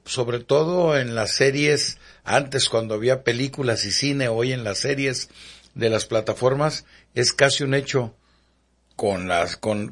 sobre todo en las series, antes cuando había películas y cine, hoy en las series de las plataformas, es casi un hecho con la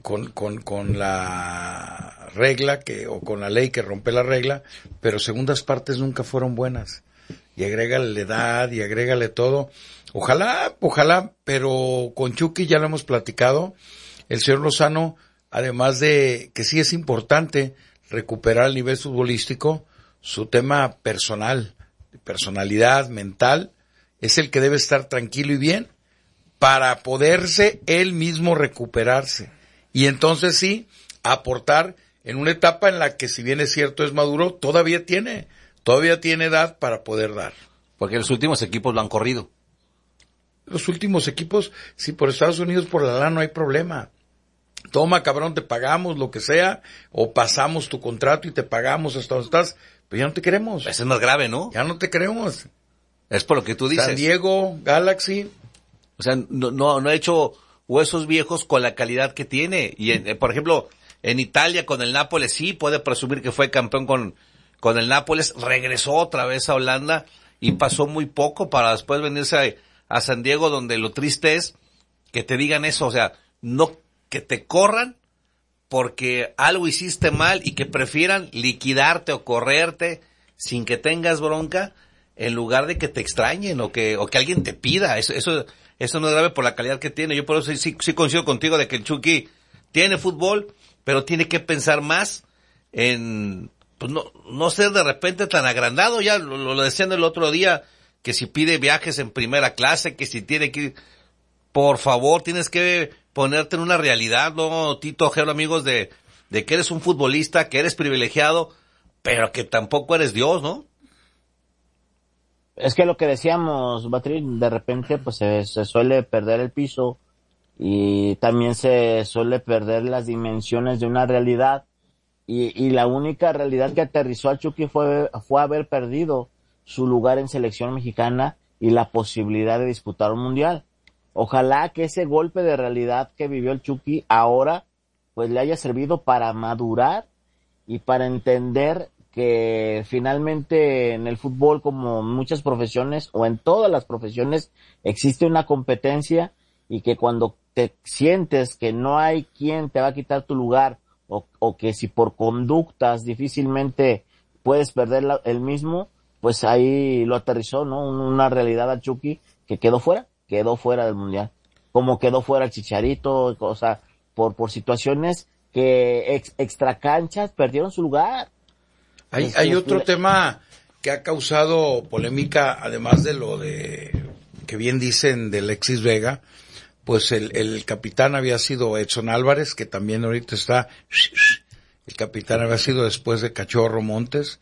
regla o con la ley que rompe la regla, pero segundas partes nunca fueron buenas. Y agrégale la edad y agrégale todo. Ojalá, pero con Chucky ya lo hemos platicado. El señor Lozano, además de que sí es importante recuperar el nivel futbolístico, su tema personal, personalidad, mental, es el que debe estar tranquilo y bien para poderse él mismo recuperarse. Y entonces sí, aportar en una etapa en la que, si bien es cierto es maduro, todavía tiene edad para poder dar. Porque los últimos equipos lo han corrido. Los últimos equipos, sí, por Estados Unidos, por la lana no hay problema. Toma, cabrón, te pagamos lo que sea, o pasamos tu contrato y te pagamos hasta donde estás, pero ya no te queremos. Eso es más grave, ¿no? Ya no te queremos. Es por lo que tú dices. San Diego, Galaxy. O sea, no ha hecho huesos viejos con la calidad que tiene. Y, por ejemplo, en Italia con el Nápoles sí puede presumir que fue campeón con el Nápoles. Regresó otra vez a Holanda y pasó muy poco para después venirse a San Diego, donde lo triste es que te digan eso. O sea, no que te corran porque algo hiciste mal y que prefieran liquidarte o correrte sin que tengas bronca, en lugar de que te extrañen o que alguien te pida. Eso no es grave por la calidad que tiene. Yo por eso sí coincido contigo de que el Chucky tiene fútbol, pero tiene que pensar más en, pues no ser de repente tan agrandado. Ya lo decían el otro día, que si pide viajes en primera clase, que si tiene que ir, por favor, tienes que ponerte en una realidad, ¿no, Tito Ojero, amigos, de que eres un futbolista, que eres privilegiado, pero que tampoco eres Dios, ¿no? Es que lo que decíamos, Batrín, de repente pues se suele perder el piso y también se suele perder las dimensiones de una realidad y la única realidad que aterrizó al Chucky fue haber perdido su lugar en selección mexicana y la posibilidad de disputar un mundial. Ojalá que ese golpe de realidad que vivió el Chucky ahora pues le haya servido para madurar y para entender que finalmente en el fútbol, como en muchas profesiones o en todas las profesiones, existe una competencia y que cuando te sientes que no hay quien te va a quitar tu lugar o que si por conductas difícilmente puedes perder el mismo, pues ahí lo aterrizó, ¿no? Una realidad al Chucky que quedó fuera del mundial, como quedó fuera el Chicharito, o sea, por situaciones que extra canchas perdieron su lugar. Hay otro tema que ha causado polémica, además de lo de que bien dicen de Alexis Vega, pues el capitán había sido Edson Álvarez, que también ahorita está, el capitán había sido después de Cachorro Montes,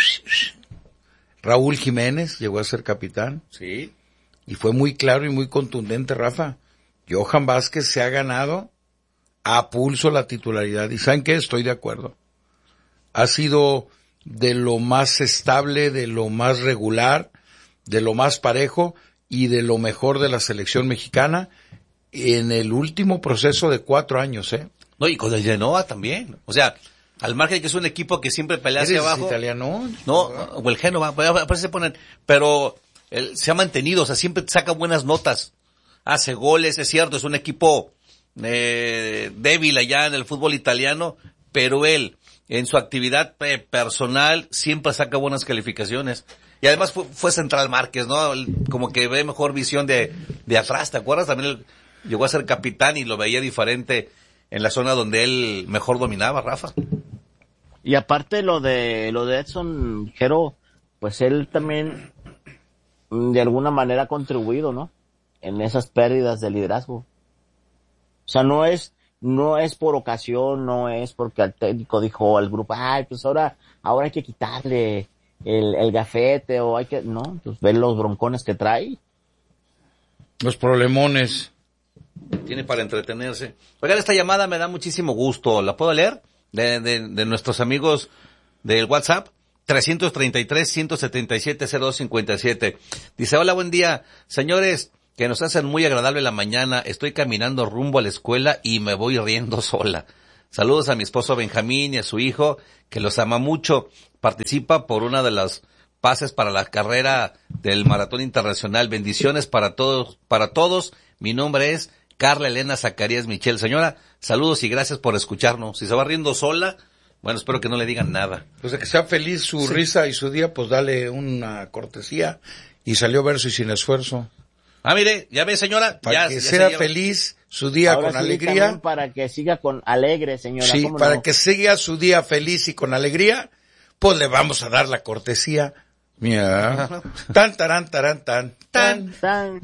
Raúl Jiménez llegó a ser capitán. Sí. Y fue muy claro y muy contundente, Rafa. Johan Vázquez se ha ganado a pulso la titularidad. ¿Y saben qué? Estoy de acuerdo. Ha sido de lo más estable, de lo más regular, de lo más parejo y de lo mejor de la selección mexicana en el último proceso de 4 años, ¿eh? No, y con el Genoa también. O sea, al margen de que es un equipo que siempre pelea hacia abajo. Italiano? No, o el Genoa, parece se ponen, pero él se ha mantenido, o sea, siempre saca buenas notas. Hace goles, es cierto, es un equipo débil allá en el fútbol italiano, pero él, en su actividad personal, siempre saca buenas calificaciones. Y además fue Central Márquez, ¿no? Él como que ve mejor visión de atrás, ¿te acuerdas? También él llegó a ser capitán y lo veía diferente en la zona donde él mejor dominaba, Rafa. Y aparte lo de Edson Jero, pues él también de alguna manera ha contribuido, ¿no? En esas pérdidas de liderazgo. O sea, no es por ocasión, no es porque el técnico dijo al grupo, ay, pues ahora hay que quitarle el gafete o hay que, no, pues ven los broncones que trae. Los problemones. Tiene para entretenerse. Oigan, esta llamada me da muchísimo gusto. ¿La puedo leer? De nuestros amigos del WhatsApp. 333-177-0257. Dice, hola, buen día. Señores, que nos hacen muy agradable la mañana. Estoy caminando rumbo a la escuela y me voy riendo sola. Saludos a mi esposo Benjamín y a su hijo, que los ama mucho. Participa por una de las pases para la carrera del Maratón Internacional. Bendiciones para todos. Mi nombre es Carla Elena Zacarías Michel. Señora, saludos y gracias por escucharnos. Si se va riendo sola, bueno, espero que no le digan nada. Pues de que sea feliz su risa y su día, pues dale una cortesía. Y salió verso y sin esfuerzo. Ah, mire, ya ve, señora. Para que sea feliz su día. Ahora con sí, alegría. Para que siga con alegre, señora. Sí, para que siga su día feliz y con alegría, pues le vamos a dar la cortesía. Mira. Tan, tarán, tarán, tan.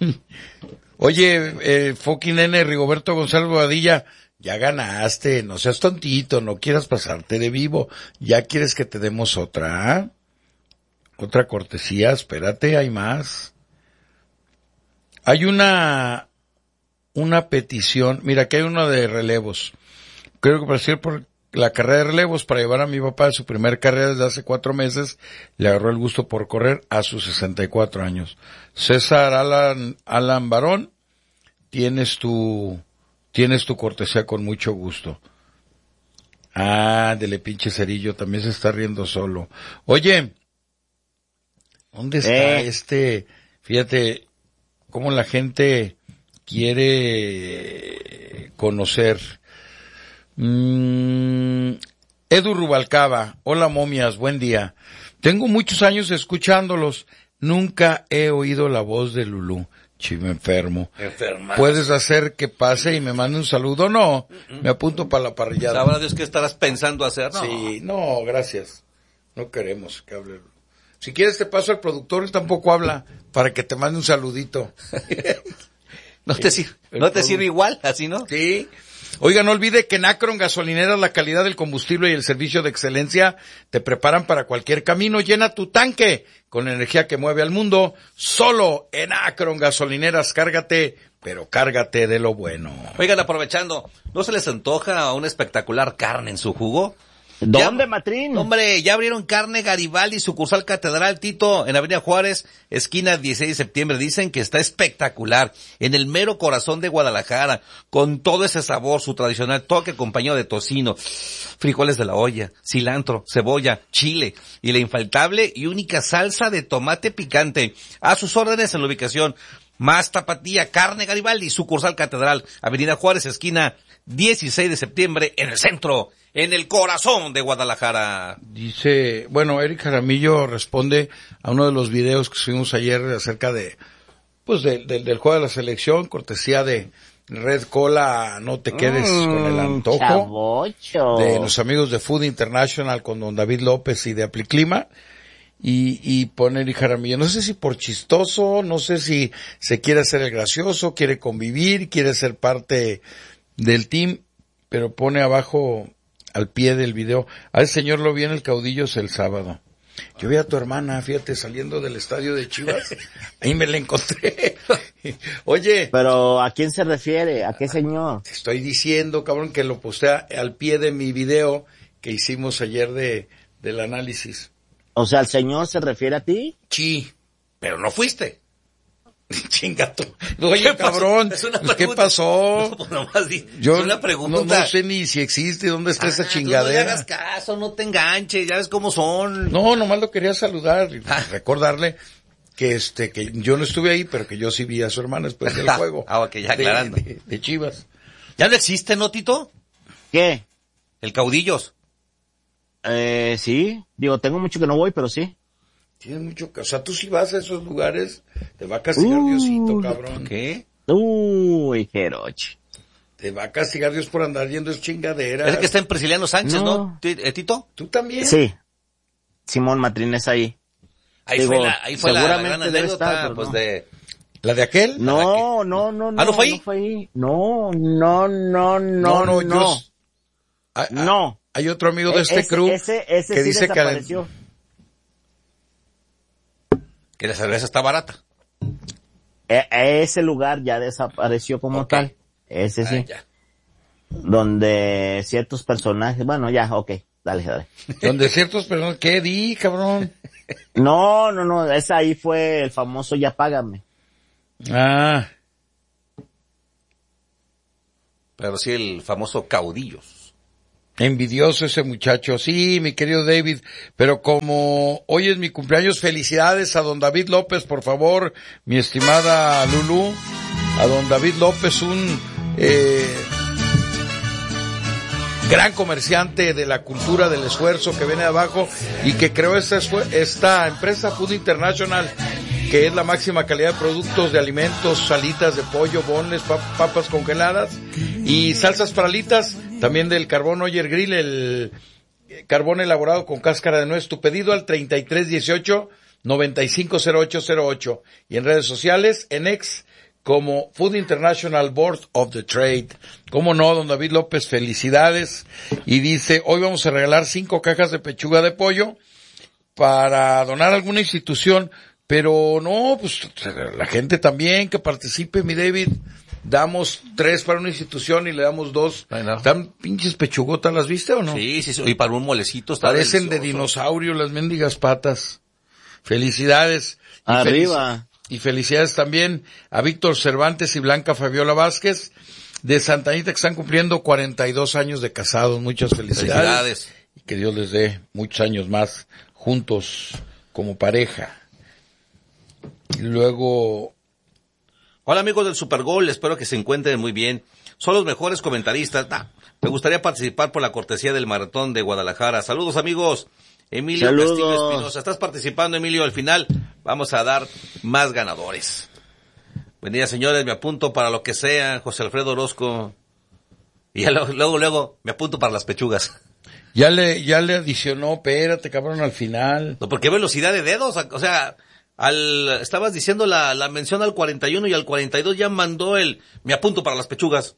Oye, fucking nene Rigoberto González Boadilla, ya ganaste, no seas tontito, no quieras pasarte de vivo, ya quieres que te demos otra cortesía, espérate, hay más. Hay una petición, mira, que hay una de relevos. Creo que para decir por la carrera de relevos, para llevar a mi papá a su primer carrera desde hace 4 meses, le agarró el gusto por correr a sus 64 años. César Alan Barón, tienes tu cortesía con mucho gusto. Ah, dele pinche cerillo, también se está riendo solo. Oye, ¿dónde está fíjate cómo la gente quiere conocer? Edu Rubalcaba, hola momias, buen día. Tengo muchos años escuchándolos, nunca he oído la voz de Lulú. Chivo enfermo. Enferma. ¿Puedes hacer que pase y me mande un saludo? No, me apunto para la parrillada. Sabrá Dios qué estarás pensando hacer. No. Sí, no, gracias. No queremos que hable. Si quieres te paso al productor, él tampoco habla, para que te mande un saludito. ¿No te sirve igual, así no? Sí. Oiga, no olvide que en Akron Gasolineras la calidad del combustible y el servicio de excelencia te preparan para cualquier camino. Llena tu tanque con la energía que mueve al mundo. Solo en Akron Gasolineras, cárgate, pero cárgate de lo bueno. Oigan, aprovechando, ¿no se les antoja una espectacular carne en su jugo? ¿Dónde, Matrín? Hombre, ya abrieron Carne Garibaldi, sucursal Catedral Tito, en Avenida Juárez, esquina 16 de septiembre. Dicen que está espectacular, en el mero corazón de Guadalajara, con todo ese sabor, su tradicional toque acompañado de tocino, frijoles de la olla, cilantro, cebolla, chile y la infaltable y única salsa de tomate picante. A sus órdenes en la ubicación más tapatía, Carne Garibaldi, sucursal Catedral, Avenida Juárez, esquina 16 de septiembre, en el centro, en el corazón de Guadalajara. Dice, bueno, Eric Jaramillo responde a uno de los videos que subimos ayer acerca de, pues del juego de la selección, cortesía de Red Cola, no te quedes con el antojo. Chavocho. De los amigos de Food International con don David López y de Apliclima. Y pone Eric Jaramillo, no sé si por chistoso, no sé si se quiere hacer el gracioso, quiere convivir, quiere ser parte del team, pero pone abajo al pie del video, a ese señor lo vi en el Caudillos el sábado. Yo vi a tu hermana, fíjate, saliendo del estadio de Chivas, ahí me la encontré. Oye. Pero, ¿a quién se refiere? ¿A qué señor? Te estoy diciendo, cabrón, que lo postea al pie de mi video que hicimos ayer del análisis. O sea, ¿el señor se refiere a ti? Sí, pero no fuiste. Chingato. Oye, cabrón, ¿qué pasó? Yo es una pregunta. No sé ni si existe, dónde está esa chingadera. No le hagas caso, no te enganches, ya ves cómo son. No, nomás lo quería saludar y recordarle que que yo no estuve ahí, pero que yo sí vi a su hermana después del juego. Ok, ya aclarando. De Chivas. ¿Ya no existe, no, Tito? ¿Qué? El Caudillos. Sí. Digo, tengo mucho que no voy, pero sí. Tienes mucho que... O sea, tú si vas a esos lugares, te va a castigar Diosito, cabrón. ¿Qué? Uy, Jeroche. Te va a castigar Dios por andar yendo es chingadera. Es el que está en Prisciliano Sánchez, ¿no? Tito? ¿Tú también? Sí. Simón Matrín es ahí. Ahí fue la gran anécdota, estar, pues no. de... ¿La de aquel? No. ¿Ah, no fue ahí? No fue ahí. No. No. Hay otro amigo de este crew ese que sí dice desapareció. Que la cerveza está barata. Ese lugar ya desapareció como tal. Ese sí. Ya. Donde ciertos personajes, bueno, ya, dale. Donde ciertos personajes, ¿qué di, cabrón? No, ese ahí fue el famoso Ya Págame. Pero sí el famoso Caudillos. Envidioso ese muchacho. Sí, mi querido David, pero como hoy es mi cumpleaños, felicidades a don David López, por favor, mi estimada Lulú, a don David López, un gran comerciante de la cultura del esfuerzo que viene de abajo y que creó esta empresa Food International, que es la máxima calidad de productos de alimentos, salitas de pollo, bonles, papas congeladas y salsas para alitas, también del carbón Oyer Grill, el carbón elaborado con cáscara de nuez. Tu pedido al 3318-950808 y en redes sociales, en X, como Food International Board of the Trade. ¿Cómo no, don David López? Felicidades. Y dice, hoy vamos a regalar 5 cajas de pechuga de pollo para donar a alguna institución. Pero no, pues la gente también que participe, mi David. Damos 3 para una institución y le damos 2. ¿Están pinches pechugotas, las viste o no? Sí, y para un molecito está parecen delicioso. De dinosaurio las mendigas patas. Felicidades. Arriba. Y felicidades también a Víctor Cervantes y Blanca Fabiola Vázquez de Santa Anita, que están cumpliendo 42 años de casados. Muchas felicidades. Y que Dios les dé muchos años más juntos como pareja. Y luego... Hola amigos del Supergol, espero que se encuentren muy bien. Son los mejores comentaristas. Me gustaría participar por la cortesía del Maratón de Guadalajara. Saludos amigos. Emilio Castillo Espinosa. ¿Estás participando, Emilio? Al final vamos a dar más ganadores. Buen día, señores. Me apunto para lo que sea. José Alfredo Orozco. Y ya luego me apunto para las pechugas. Ya le adicionó, espérate, cabrón, al final. No, porque velocidad de dedos, o sea... estabas diciendo la mención al 41 y al 42 ya mandó me apunto para las pechugas.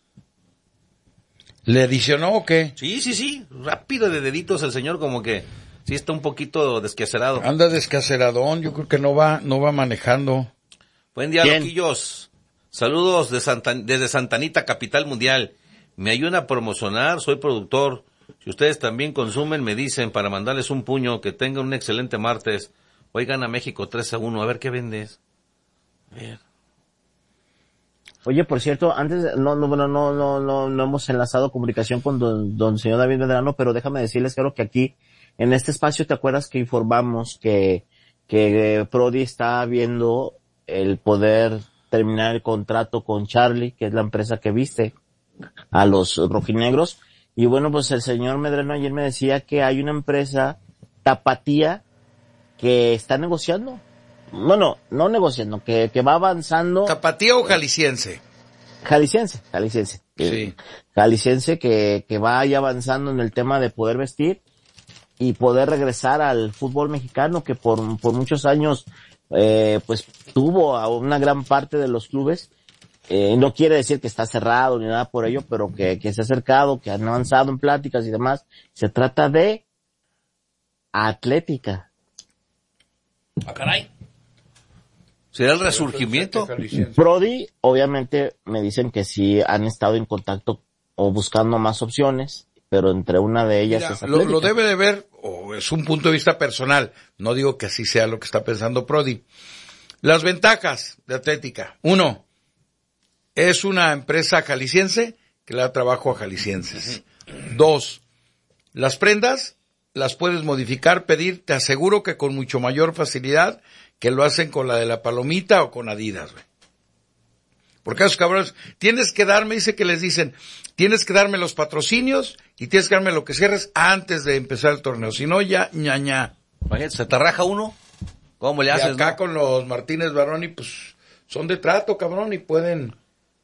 ¿Le adicionó o qué? Sí, rápido de deditos el señor, como que sí está un poquito desquacerado. Anda descaceradón, yo creo que no va manejando. Buen día, loquillos. Saludos desde Santa Anita, capital mundial. Me ayudan a promocionar, soy productor. Si ustedes también consumen, me dicen para mandarles un puño. Que tengan un excelente martes. Hoy gana México 3-1. A ver, ¿qué vendes? A ver. Oye, por cierto, antes, no hemos enlazado comunicación con don señor David Medrano, pero déjame decirles, creo que aquí, en este espacio, ¿te acuerdas que informamos que Prodi está viendo el poder terminar el contrato con Charlie, que es la empresa que viste a los rojinegros? Y bueno, pues el señor Medrano ayer me decía que hay una empresa tapatía que está negociando. Bueno, no negociando, que va avanzando. ¿Tapatía o jalisciense? Jalisciense. Sí. Jalisciense que vaya avanzando en el tema de poder vestir y poder regresar al fútbol mexicano, que por muchos años, pues tuvo a una gran parte de los clubes. No quiere decir que está cerrado ni nada por ello, pero que se ha acercado, que han avanzado en pláticas y demás. Se trata de Atlética. ¡Ah, caray! ¿Será el resurgimiento? Prodi, obviamente, me dicen que sí han estado en contacto o buscando más opciones, pero entre una de ellas es Atlética. Lo debe de ver, o es un punto de vista personal, no digo que así sea lo que está pensando Prodi. Las ventajas de Atlética. 1, es una empresa jalisciense que le da trabajo a jaliscienses. 2, las prendas las puedes modificar, pedir, te aseguro que con mucho mayor facilidad que lo hacen con la de la Palomita o con Adidas, güey. Porque esos cabrones, dice que les dicen, tienes que darme los patrocinios y tienes que darme lo que cierres antes de empezar el torneo, si no ya, ñaña. Imagínate, se te raja uno, ¿cómo le haces? Y acá, ¿no? Con los Martínez Baroni, pues, son de trato, cabrón, y pueden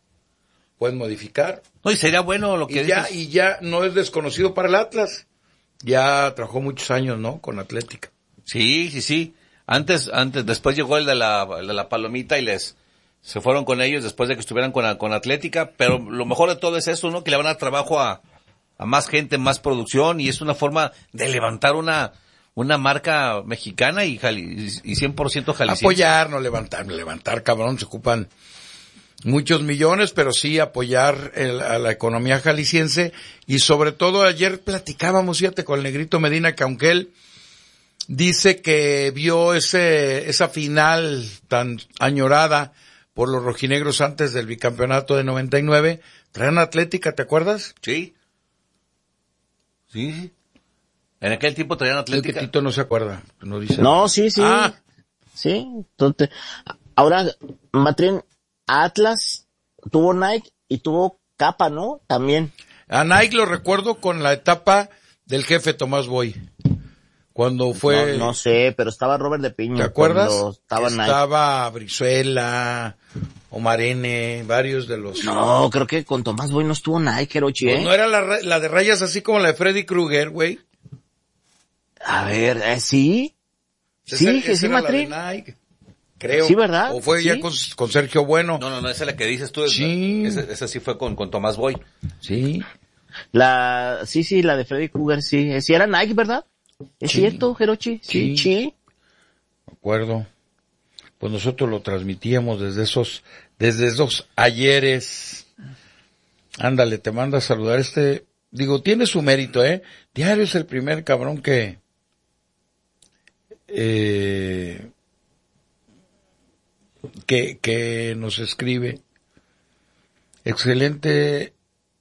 modificar. No, y sería bueno lo que dices. Y ya no es desconocido para el Atlas. Ya trabajó muchos años, ¿no? Con Atlética. Sí. Antes, después llegó el de la Palomita y se fueron con ellos después de que estuvieran con Atlética, pero lo mejor de todo es eso, ¿no? Que le van a dar trabajo a más gente, más producción, y es una forma de levantar una marca mexicana y 100% jalisciense. Apoyar, no levantar, cabrón, se ocupan muchos millones, pero sí apoyar a la economía jalisciense, y sobre todo ayer platicábamos, fíjate, con el Negrito Medina, que aunque él dice que vio esa final tan añorada por los rojinegros antes del bicampeonato de 99, traen Atlética, ¿te acuerdas? Sí. Sí. En aquel tiempo traían Es que Atlética. Tito no se acuerda, no dice. No, sí. Ah, Sí, entonces, ahora, Matrín, Atlas tuvo Nike y tuvo Capa, ¿no? También. a Nike lo recuerdo con la etapa del jefe Tomás Boy. Cuando fue... No sé, pero estaba Robert de Piño. ¿Te acuerdas? Cuando estaba Nike. Estaba Brizuela, Omar N., varios de los... No, creo que con Tomás Boy no estuvo Nike, Hirochi, Pues no era la de rayas así como la de Freddy Krueger, güey. A ver, ¿sí? Sí, que sí, Esa era la de Matrín. Nike, creo. Sí, ¿verdad? O fue Sí. ya con Sergio Bueno. No, esa es la que dices tú. Sí. Esa sí fue con Tomás Boy. Sí. Sí, la de Freddy Krueger, sí. Sí era Nike, ¿verdad? ¿Es Sí. cierto, Hirochi? Sí. Sí. Me acuerdo. Pues nosotros lo transmitíamos desde esos ayeres. Ándale, te manda a saludar digo, tiene su mérito, Diario es el primer cabrón que nos escribe. Excelente.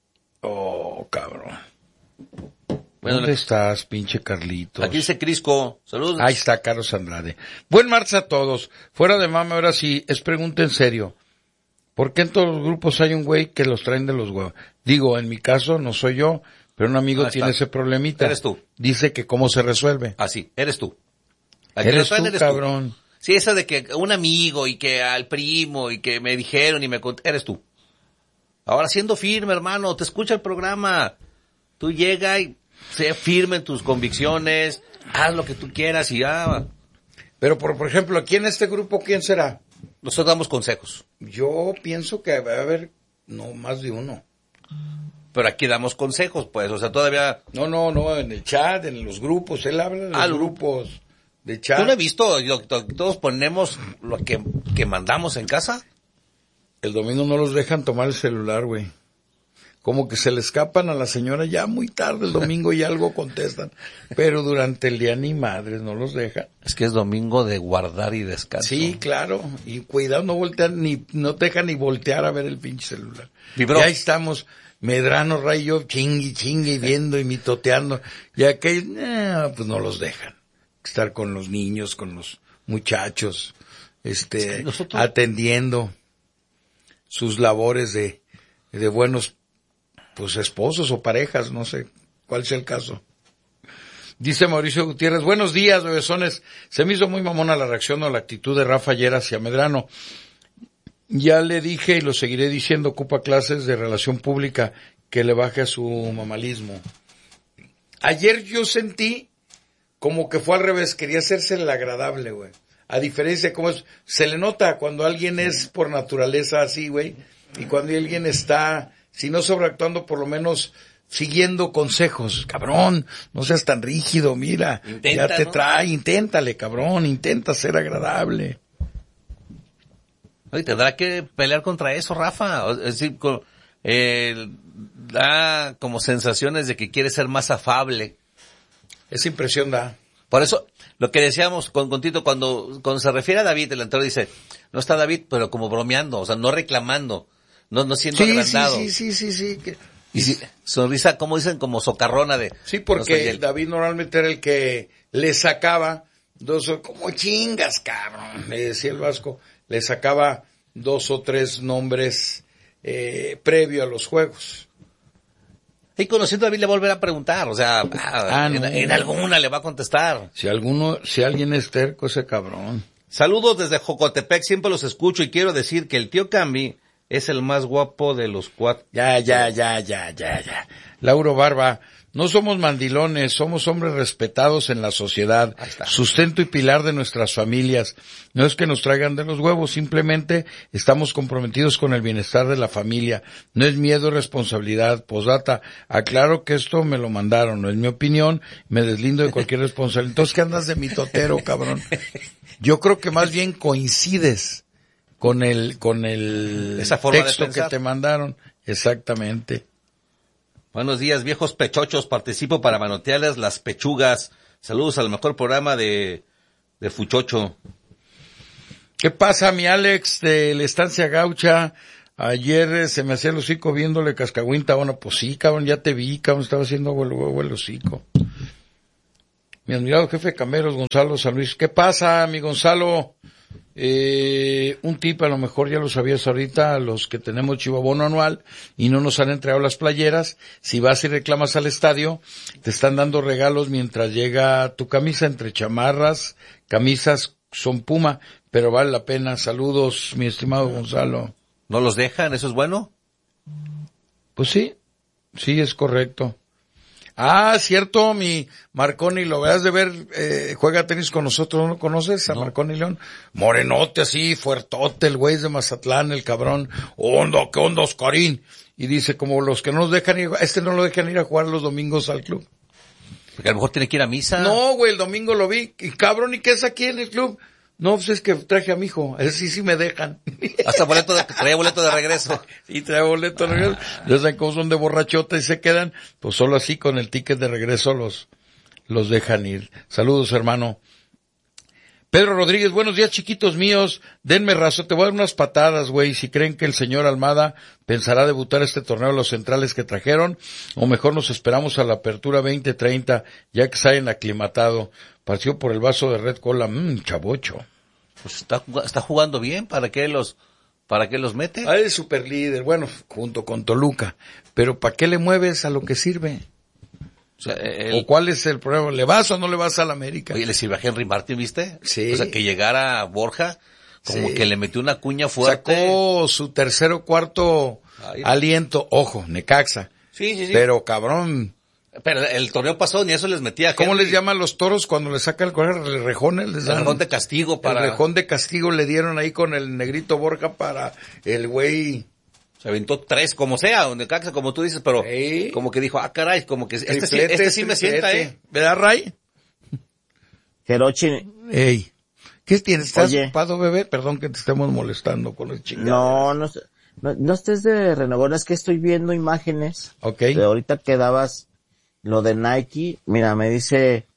Oh, cabrón. Bueno, ¿Dónde estás, pinche Carlitos? Aquí dice Crisco. Saludos. Ahí está, Carlos Andrade. Buen martes a todos. Fuera de mame, ahora sí, es pregunta en serio. ¿Por qué en todos los grupos hay un güey que los traen de los huevos? Digo, en mi caso no soy yo, pero un amigo tiene ese problemita. Eres tú. Dice que cómo se resuelve. Así, eres tú. La que Eres lo traen tú, cabrón. Sí, esa de que un amigo y que al primo y que me dijeron y eres tú. Ahora siendo firme, hermano, te escucha el programa. Tú llega y sé firme en tus convicciones, haz lo que tú quieras y ya. Pero por ejemplo, aquí en este grupo, ¿quién será? Nosotros damos consejos. Yo pienso que va a haber no más de uno. Pero aquí damos consejos, pues, o sea, todavía... No, en el chat, en los grupos, él habla de los grupos de chat. ¿Tú no has visto? Todos ponemos lo que mandamos en casa. El domingo no los dejan tomar el celular, güey. Como que se le escapan a la señora ya muy tarde el domingo y algo contestan. Pero durante el día ni madres no los dejan. Es que es domingo de guardar y descanso. Sí, claro. Y cuidado, no te dejan ni voltear a ver el pinche celular. Vibró. Y ahí estamos, Medrano, Ray y yo, chingue, viendo y mitoteando. Y aquellos, pues no los dejan. Estar con los niños, con los muchachos, atendiendo sus labores de buenos, pues esposos o parejas, no sé cuál sea el caso. Dice Mauricio Gutiérrez, buenos días, bebesones. Se me hizo muy mamona la reacción o la actitud de Rafa ayer hacia Medrano. Ya le dije y lo seguiré diciendo, ocupa clases de relación pública, que le baje a su mamalismo. Ayer yo sentí como que fue al revés, quería hacerse el agradable, güey. A diferencia de cómo se le nota cuando alguien es por naturaleza así, güey, y cuando alguien está, si no sobreactuando, por lo menos siguiendo consejos. Cabrón, no seas tan rígido, mira, Intenta, ya te ¿no? trae, inténtale, cabrón, intenta ser agradable. Oye, tendrá que pelear contra eso, Rafa. Es decir, da como sensaciones de que quiere ser más afable. Esa impresión da. Por eso, lo que decíamos con Tito, cuando se refiere a David, el anterior dice, no está David, pero como bromeando, o sea, no reclamando, no siendo agrandado. Sí. Y sí, sonrisa, como dicen, como socarrona de... Sí, porque no sé, David normalmente era el que le sacaba como chingas, cabrón, le decía el Vasco, le sacaba 2 o 3 nombres previo a los juegos. Y conociendo a David le volverá a preguntar, o sea, en alguna le va a contestar. Si alguien es terco, ese cabrón. Saludos desde Jocotepec, siempre los escucho y quiero decir que el tío Cambi es el más guapo de los 4. Ya. Lauro Barba, no somos mandilones, somos hombres respetados en la sociedad, sustento y pilar de nuestras familias. No es que nos traigan de los huevos, simplemente estamos comprometidos con el bienestar de la familia. No es miedo, es responsabilidad. Posdata, aclaro que esto me lo mandaron, no es mi opinión, me deslindo de cualquier responsabilidad. Entonces, ¿qué andas de mitotero, cabrón? Yo creo que más bien coincides con el Esa forma texto de pensar que te mandaron. Exactamente. Buenos días, viejos pechochos. Participo para manotearles las pechugas. Saludos al mejor programa de Fuchocho. ¿Qué pasa, mi Alex de la Estancia Gaucha? Ayer se me hacía el hocico viéndole Cascagüinta. Bueno, pues sí, cabrón, ya te vi, cabrón, estaba haciendo huevo el hocico. Mi admirado jefe de Cameros, Gonzalo San Luis. ¿Qué pasa, mi Gonzalo? Un tip, a lo mejor ya lo sabías ahorita, los que tenemos chivabono anual y no nos han entregado las playeras, si vas y reclamas al estadio, te están dando regalos mientras llega tu camisa, entre chamarras, camisas, son Puma, pero vale la pena. Saludos, mi estimado Gonzalo. ¿No los dejan? ¿Eso es bueno? Pues sí, es correcto. Ah, cierto, mi Marconi, lo verás de ver, juega tenis con nosotros, ¿no lo conoces a No. Marconi León? Morenote así, fuertote, el güey es de Mazatlán, el cabrón. Onda, ¿qué onda, Oscarín? Y dice, como los que no nos dejan ir, no lo dejan ir a jugar los domingos al club. Porque a lo mejor tiene que ir a misa. No, güey, el domingo lo vi, y cabrón, ¿y qué es aquí en el club? No, pues es que traje a mi hijo, ese sí me dejan. Hasta traía boleto de regreso. Y trae boleto de regreso. Ya saben cómo son de borrachota y se quedan, pues solo así con el ticket de regreso los dejan ir. Saludos, hermano. Pedro Rodríguez, buenos días, chiquitos míos. Denme razón, te voy a dar unas patadas, güey, si creen que el señor Almada pensará debutar este torneo a los centrales que trajeron, o mejor nos esperamos a la apertura 2030, ya que se hayan aclimatado. Partió por el vaso de Red Cola, chavocho. Pues está jugando bien, ¿para qué los mete? Ah, es super líder, bueno, junto con Toluca, pero ¿para qué le mueves a lo que sirve? O sea, ¿O cuál es el problema? ¿Le vas o no le vas a la América? Oye, le sirve a Henry Martin, ¿viste? Sí. O sea, que llegara Borja, como Sí. que le metió una cuña fuerte. Sacó su tercer o cuarto aliento, ojo, Necaxa. Sí. Pero cabrón, Pero el torneo pasado ni eso les metía a ¿cómo Henry. les llaman los toros cuando le sacan el coraje? ¿El rejones? Les El dan rejón de castigo para... el rejón de castigo le dieron ahí con el negrito Borja para el güey. Se aventó 3, como sea, Necaxa, como tú dices, pero Sí. como que dijo, caray, como que este Triplete, sí me sienta, triplete. ¿Verdad, Ray? Jerochi, Ey. ¿Qué tienes? ¿Estás Oye. ocupado, bebé? Perdón que te estemos molestando con el chingado. no estés de renegón, es que estoy viendo imágenes. Ok. De ahorita que dabas lo de Nike, mira, me dice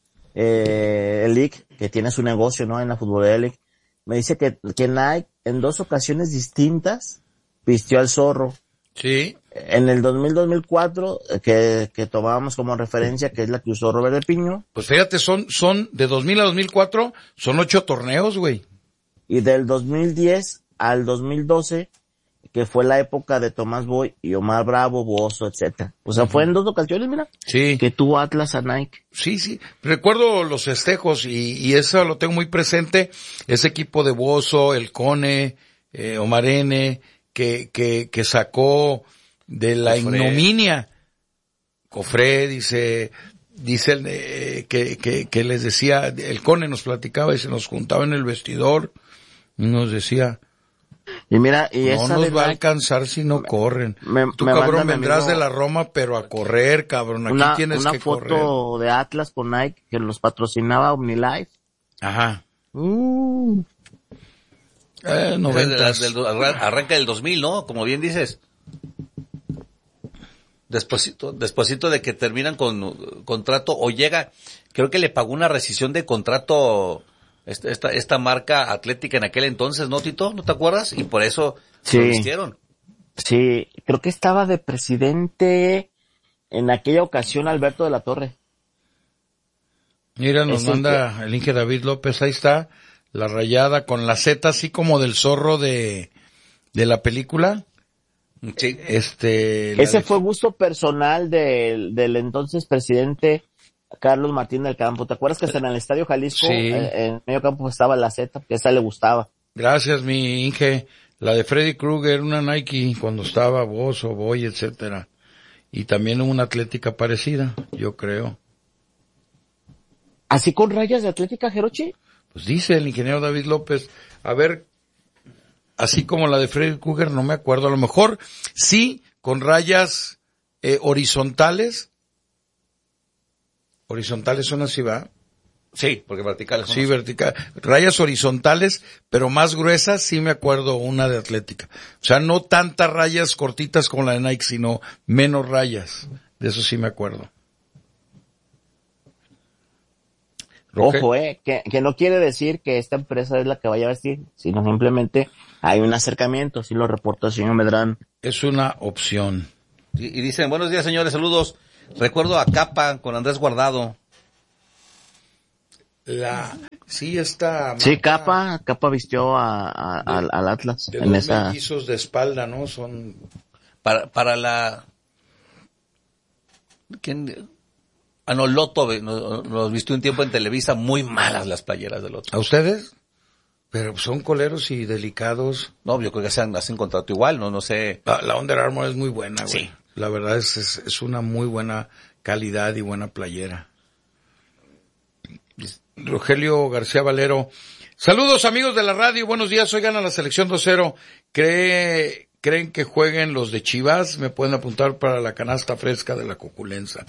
Elic, que tiene su negocio, ¿no? En la futbolera Elic, me dice que Nike en 2 ocasiones distintas vistió al Zorro. Sí. En el 2004, que tomábamos como referencia, que es la que usó Robert de Piño, Pues fíjate, son de 2000 a 2004, son 8 torneos, güey. y del 2010 al 2012, que fue la época de Tomás Boy y Omar Bravo, Bozo, etcétera. O sea, fue en 2 ocasiones, mira, Sí. que tuvo Atlas a Nike. Sí. Recuerdo los festejos y eso lo tengo muy presente. Ese equipo de Bozo, el Cone, Omar N, que sacó de la Cofré. ignominia. Cofré, dice que les decía, el Cone nos platicaba y se nos juntaba en el vestidor y nos decía, Y mira, y no esa nos de va a Nike, alcanzar si no corren. Tú, me cabrón, manda mi vendrás amigo de la Roma, pero a correr, cabrón. Aquí tienes una que foto correr. de Atlas con Nike, que los patrocinaba OmniLife. Ajá. 90. Arranca del 2000, ¿no? Como bien dices. Despuésito de que terminan con contrato o llega, creo que le pagó una rescisión de contrato esta marca atlética en aquel entonces, ¿no, Tito? ¿No te acuerdas? Y por eso Sí. lo vistieron. Sí, creo que estaba de presidente en aquella ocasión Alberto de la Torre. Mira, nos Es el manda el Inge David López, ahí está, la rayada con la Z así como del zorro de la película. Sí. Ese fue gusto personal del entonces presidente Carlos Martín del Campo. ¿Te acuerdas que hasta en el Estadio Jalisco, Sí. en medio campo estaba la Z, que esa le gustaba? Gracias, mi Inge. La de Freddy Krueger, una Nike, cuando estaba Bozo, Boy, etcétera. Y también una atlética parecida, yo creo. ¿Así con rayas de Atlética, Jerochi? Pues dice el ingeniero David López, a ver, así como la de Freddy Krueger, no me acuerdo, a lo mejor sí, con rayas horizontales. Horizontales son así, ¿va? Sí, porque verticales. Sí, vertical. Rayas horizontales, pero más gruesas, sí me acuerdo una de Atlética. O sea, no tantas rayas cortitas como la de Nike, sino menos rayas. De eso sí me acuerdo. Ojo, que no quiere decir que esta empresa es la que vaya a vestir, sino simplemente hay un acercamiento, así lo reportó el señor Medrano. Es una opción. Y dicen, buenos días señores, saludos. Recuerdo a Capa con Andrés Guardado. Sí, está. Sí, Capa vistió al Atlas. De en dos esa. mellizos de espalda, ¿no? Son. Para la... ¿Quién? No, Loto nos vistió un tiempo en Televisa, muy malas las playeras de Loto. ¿A ustedes? Pero son coleros y delicados. No, yo creo que hacen contrato igual, no sé. La Under Armour es muy buena, güey. Sí. La verdad es una muy buena calidad y buena playera. Rogelio García Valero. Saludos amigos de la radio, buenos días, hoy gana la selección 2-0. ¿Creen que jueguen los de Chivas? Me pueden apuntar para la canasta fresca de la Coculenza.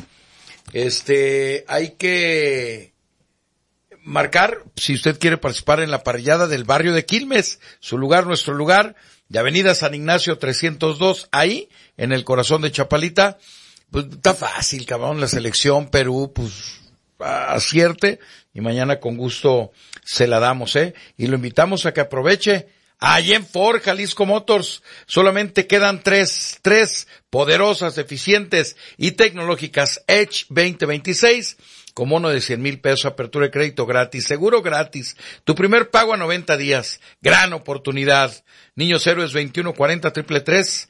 Hay que marcar, si usted quiere participar en la parrillada del barrio de Quilmes, su lugar, nuestro lugar, de Avenida San Ignacio 302, ahí, en el corazón de Chapalita. Pues está fácil, cabrón, la selección Perú, pues acierte, y mañana con gusto se la damos, y lo invitamos a que aproveche. Allí en Ford Jalisco Motors solamente quedan tres poderosas, eficientes y tecnológicas Edge 2026 con bono de 100,000 pesos, apertura de crédito gratis, seguro gratis, tu primer pago a 90 días, gran oportunidad. Niños Héroes 2140-333,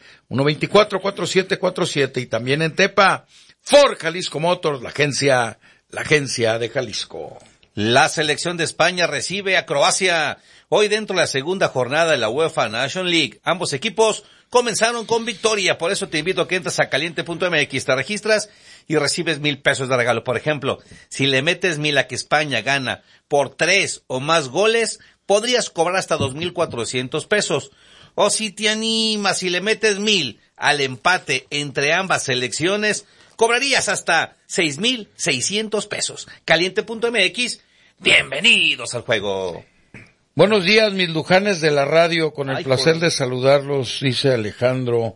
124-4747 y también en Tepa, Ford Jalisco Motors, la agencia de Jalisco. La selección de España recibe a Croacia hoy dentro de la segunda jornada de la UEFA Nation League. Ambos equipos comenzaron con victoria, por eso te invito a que entres a caliente.mx, te registras y recibes 1,000 pesos de regalo. Por ejemplo, si le metes 1,000 a que España gana por 3 o más goles, podrías cobrar hasta 2,400 pesos. O si te animas y le metes 1,000 al empate entre ambas selecciones, cobrarías hasta 6,600 pesos. Caliente.mx, bienvenidos al juego. Buenos días, mis lujanes de la radio, con el placer de saludarlos, dice Alejandro.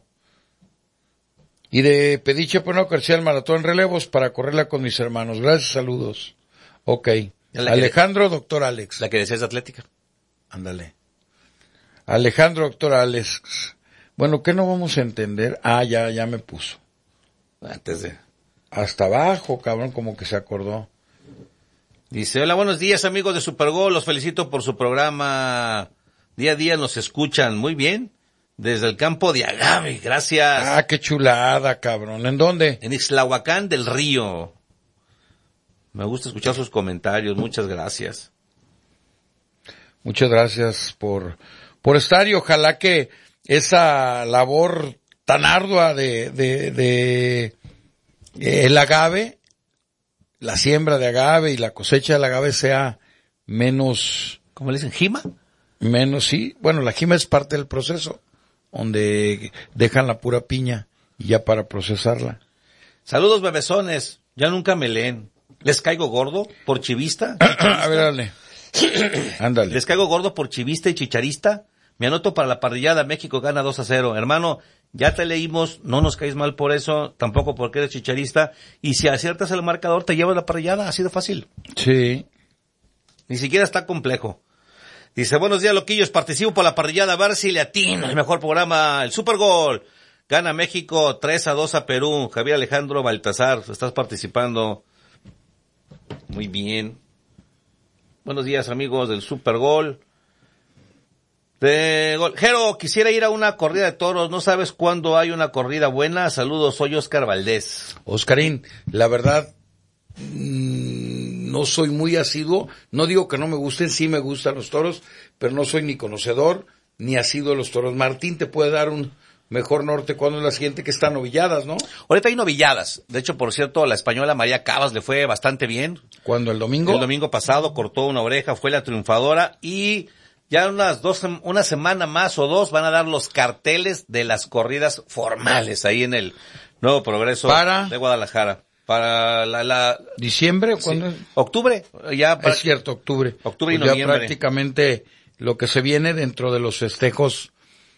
Y de Pediche Peno Comercial Maratón Relevos para correrla con mis hermanos. Gracias, saludos. Ok. Alejandro, doctor Alex. La que decías Atlética. Ándale. Alejandro, doctor Alex. Bueno, ¿qué no vamos a entender? Ya me puso. Antes de... Hasta abajo, cabrón, como que se acordó. Dice, hola, buenos días amigos de Supergol, los felicito por su programa. Día a día nos escuchan muy bien. Desde el campo de Agave, gracias. Ah, qué chulada, cabrón. ¿En dónde? En Ixtlahuacán del Río. Me gusta escuchar sus comentarios, muchas gracias. Muchas gracias por estar y ojalá que esa labor tan ardua de el agave, la siembra de agave y la cosecha del agave sea menos... ¿Cómo le dicen? ¿Jima? Menos, sí. Bueno, la jima es parte del proceso, donde dejan la pura piña y ya para procesarla. Saludos, bebesones. Ya nunca me leen. ¿Les caigo gordo por chivista? A ver, dale. Ándale. ¿Les caigo gordo por chivista y chicharista? Me anoto para la parrillada. México gana 2-0. Hermano, ya te leímos, no nos caes mal por eso, tampoco porque eres chicharista, y si aciertas el marcador te llevas la parrillada, así de fácil. Sí. Ni siquiera está complejo. Dice, buenos días, loquillos, participo por la parrillada, a ver si le atino el mejor programa, el Supergol. Gana México 3-2 a Perú. Javier Alejandro Baltasar, estás participando. Muy bien. Buenos días, amigos del Supergol. Jero, quisiera ir a una corrida de toros, ¿no sabes cuándo hay una corrida buena? Saludos, soy Oscar Valdés. Oscarín, la verdad, no soy muy asiduo, no digo que no me gusten, sí me gustan los toros, pero no soy ni conocedor, ni asiduo de los toros. Martín te puede dar un mejor norte cuando es la siguiente, que están novilladas, ¿no? Ahorita hay novilladas, de hecho, por cierto, la española María Cabas le fue bastante bien. ¿Cuándo, el domingo? El domingo pasado cortó una oreja, fue la triunfadora y... ya una semana más o dos van a dar los carteles de las corridas formales ahí en el Nuevo Progreso de Guadalajara. Para la ¿diciembre? ¿Cuándo? Sí. Octubre. Ya es cierto, octubre. Octubre y pues noviembre. Ya prácticamente lo que se viene dentro de los festejos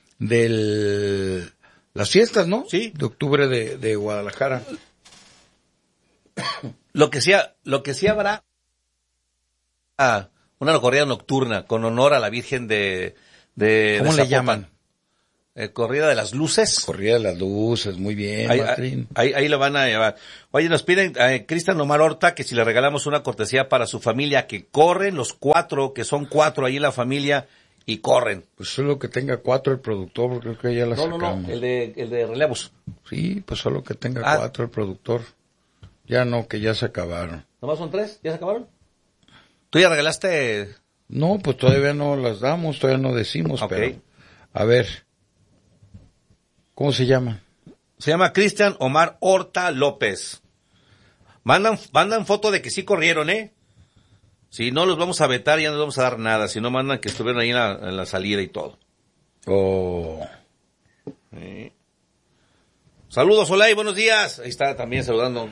las fiestas, ¿no? Sí. De octubre de Guadalajara. Lo que sí habrá una corrida nocturna con honor a la Virgen de ¿Cómo le Zapopan. llaman? Corrida de las Luces. Corrida de las Luces, muy bien, Matrín. Ahí lo van a llevar. Oye, nos piden Cristian Omar Horta que si le regalamos una cortesía para su familia, que corren los 4, que son 4 ahí en la familia y corren. Pues solo que tenga 4 el productor, porque creo que ya la sacamos. No, el de relevos. Sí, pues solo que tenga 4 el productor. Ya no, que ya se acabaron. ¿Nomás son 3? ¿Ya se acabaron? ¿Tú ya regalaste? No, pues todavía no las damos, todavía no decimos, Okay. pero... A ver... ¿Cómo se llama? Se llama Cristian Omar Horta López. Mandan foto de que sí corrieron, ¿eh? Si no los vamos a vetar, ya no les vamos a dar nada. Si no mandan que estuvieron ahí en la salida y todo. Oh. Sí. Saludos, Olay, buenos días. Ahí está también saludando.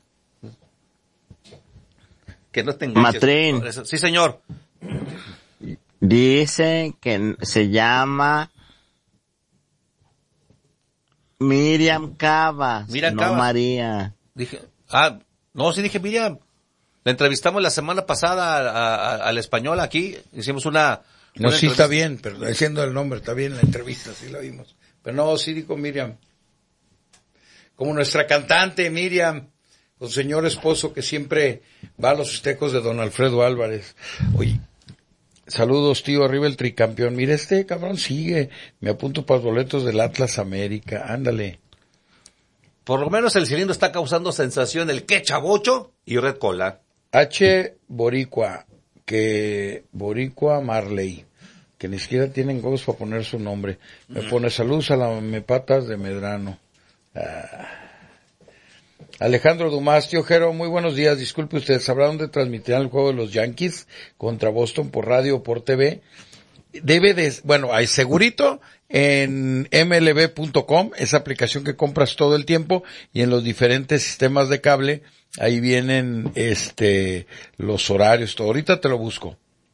Que no te enganches. Matrín. Sí, señor. Dice que se llama Miriam Cavas, Miriam no Cavas. María. Sí dije Miriam. La entrevistamos la semana pasada al español aquí. Hicimos una No, sí entrevista. está bien, pero diciendo el nombre, está bien la entrevista, sí la vimos. Pero no, sí dijo Miriam. Como nuestra cantante Miriam, con su señor esposo que siempre va a los festejos de don Alfredo Álvarez. Oye, saludos tío, arriba el tricampeón. Mira, este cabrón sigue. Me apunto para los boletos del Atlas América, ándale. Por lo menos el cilindro está causando sensación el que Chavocho y Red Cola. Boricua Marley, que ni siquiera tienen huevos para poner su nombre. Me pone saludos a la Mepatas de Medrano. Alejandro Dumas, tío Jero, muy buenos días. Disculpe usted, ¿sabrá dónde transmitirán el juego de los Yankees contra Boston por radio o por TV? Hay segurito en mlb.com, esa aplicación que compras todo el tiempo, y en los diferentes sistemas de cable, ahí vienen, los horarios, todo. Ahorita te lo busco.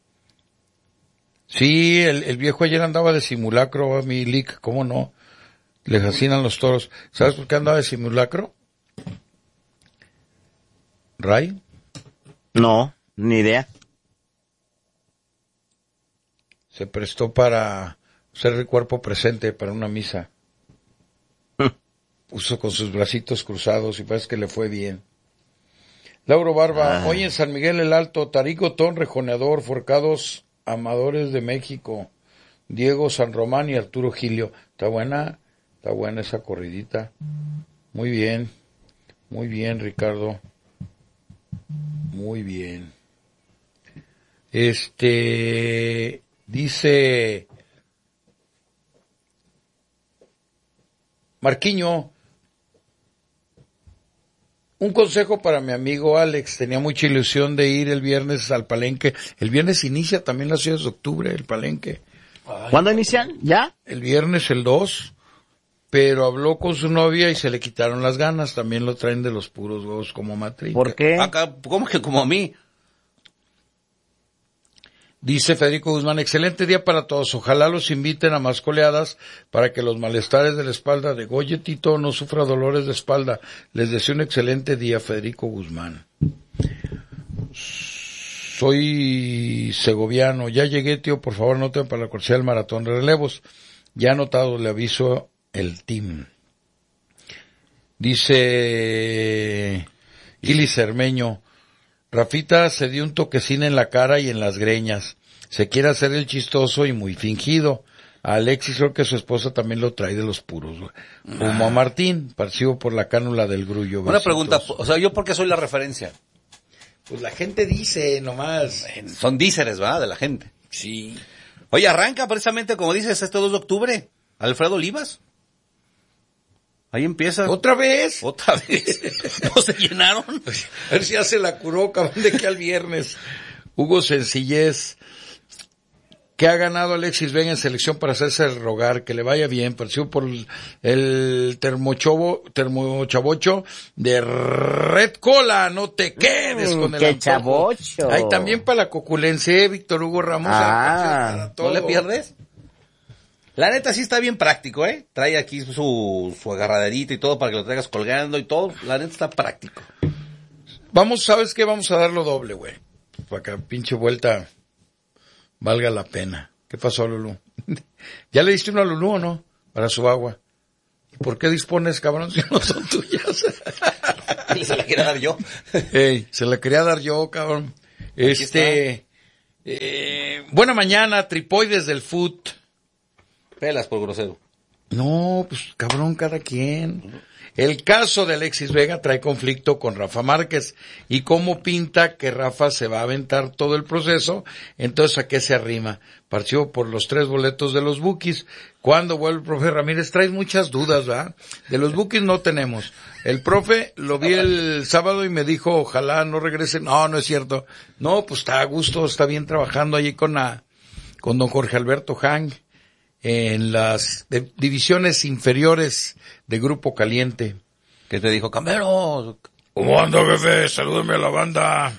Sí, el viejo ayer andaba de simulacro, a mi Lick, ¿cómo no? Le fascinan los toros. ¿Sabes por qué andaba de simulacro? ¿Ray? No, ni idea. Se prestó para ser el cuerpo presente para una misa. Puso con sus bracitos cruzados y parece que le fue bien. Lauro Barba, hoy en San Miguel el Alto, Tarico Ton, Rejoneador, Forcados Amadores de México, Diego San Román y Arturo Gilio. Está buena esa corridita. Muy bien, Ricardo. Muy bien. Dice Marquiño, un consejo para mi amigo Alex, tenía mucha ilusión de ir el viernes al Palenque. El viernes inicia también las 6 de octubre el Palenque. ¿Cuándo inician? ¿Ya? El viernes el 2, pero habló con su novia y se le quitaron las ganas. También lo traen de los puros huevos como Matri. ¿Por qué? Acá, ¿cómo que como a mí? Dice Federico Guzmán, excelente día para todos. Ojalá los inviten a más coleadas para que los malestares de la espalda de Goye Tito no sufra dolores de espalda. Les deseo un excelente día, Federico Guzmán. Soy segoviano. Ya llegué, tío. Por favor, anoten para la cortesía del maratón de relevos. Ya anotado, le aviso el team. Dice Ili Cermeño, Rafita se dio un toquecín en la cara y en las greñas. Se quiere hacer el chistoso y muy fingido. A Alexis creo que su esposa también lo trae de los puros. Como a Martín, parecido por la cánula del grullo. Una pregunta, o sea, ¿yo por qué soy la referencia? Pues la gente dice nomás. Son díceres, ¿verdad? De la gente. Sí. Oye, arranca precisamente, como dices, este 2 de octubre. Alfredo Olivas. Ahí empieza. ¿Otra vez? ¿Otra vez? ¿No se llenaron? A ver si ya se la curó, cabrón, de que al viernes. Hugo Sencillez, que ha ganado Alexis Vega en selección para hacerse el rogar, que le vaya bien, parecido por el termochavocho de Red Cola, no te quedes con el ¡Qué antojo. chavocho! Ahí también para la coculense, Víctor Hugo Ramos. Ah, ¿No le pierdes? La neta sí está bien práctico, ¿eh? Trae aquí su agarraderito y todo para que lo traigas colgando y todo. La neta está práctico. Vamos, ¿sabes qué? Vamos a darlo doble, güey. para que la pinche vuelta valga la pena. ¿Qué pasó, Lulú? ¿Ya le diste uno a Lulú o no? Para su agua. ¿Y por qué dispones, cabrón, si no son tuyas? Se la quería dar yo. Ey, se la quería dar yo, cabrón. Buena mañana, tripoides del foot. Pelas por grosero. No, pues cabrón, cada quien. El caso de Alexis Vega trae conflicto con Rafa Márquez. ¿Y cómo pinta que Rafa se va a aventar todo el proceso? Entonces, ¿a qué se arrima? Partió por los 3 boletos de los Bukis. ¿Cuándo vuelve el profe Ramírez? Traes muchas dudas, ¿verdad? De los Bukis no tenemos. El profe lo vi el sábado y me dijo, ojalá no regrese. No, no es cierto. No, pues está a gusto, está bien trabajando allí con don Jorge Alberto Hang en las divisiones inferiores de Grupo Caliente. ¿Qué te dijo, Camero? ¿Cómo anda, jefe? Salúdeme a la banda.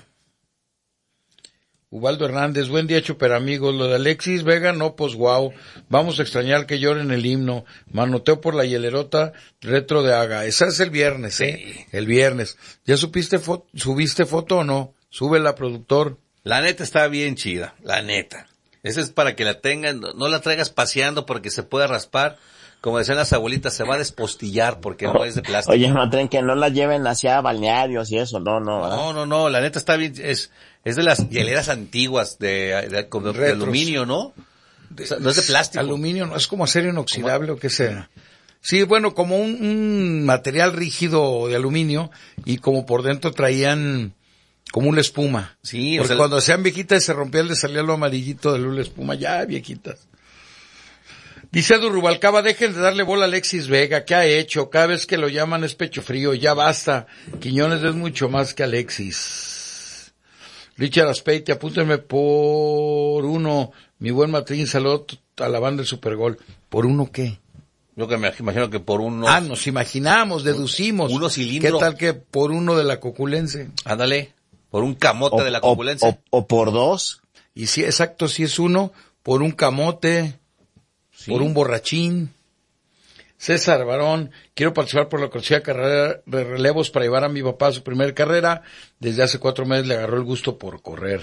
Ubaldo Hernández, buen día, Chuper amigos. Lo de Alexis Vega, no, pues guau. Vamos a extrañar que lloren el himno. Manoteo por la hielerota retro de Haga. Esa es el viernes, El viernes. ¿Ya subiste foto o no? Súbela, productor. La neta está bien chida, la neta. Esa es para que la tengan, no la traigas paseando porque se puede raspar. Como decían las abuelitas, se va a despostillar porque no es de plástico. Oye, no tren que no la lleven hacia balnearios y eso, no. No, la neta está bien, es de las hieleras antiguas de aluminio, ¿no? O sea, no es de plástico. Aluminio, no es como acero inoxidable o qué sea. Sí, bueno, como un material rígido de aluminio y como por dentro traían como una espuma. Sí, porque cuando sean viejitas se rompía, le salía lo amarillito de la espuma, ya viejitas. Dice Edu Rubalcaba, dejen de darle bola a Alexis Vega, ¿qué ha hecho? Cada vez que lo llaman es pecho frío, ya basta. Quiñones es mucho más que Alexis. Richard Aspeite, apúntenme por uno, mi buen Matrín, salud a la banda del Supergol. ¿Por uno qué? Yo que me imagino que por uno. Nos imaginamos, deducimos. Uno cilindro. ¿Qué tal que por uno de la Coculense? Ándale, por un camote de la Coculense. O por 2. Y sí, exacto, si es uno, por un camote. Sí. Por un borrachín. César Barón, quiero participar por la cortesía carrera de relevos para llevar a mi papá a su primera carrera. Desde hace 4 meses le agarró el gusto por correr.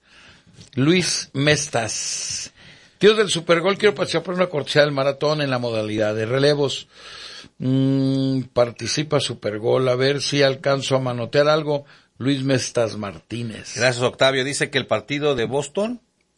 Luis Mestas, tíos del Supergol, quiero participar por una cortesía del maratón en la modalidad de relevos. Participa Supergol, a ver si alcanzo a manotear algo. Luis Mestas Martínez. Gracias, Octavio. Dice que el partido de Boston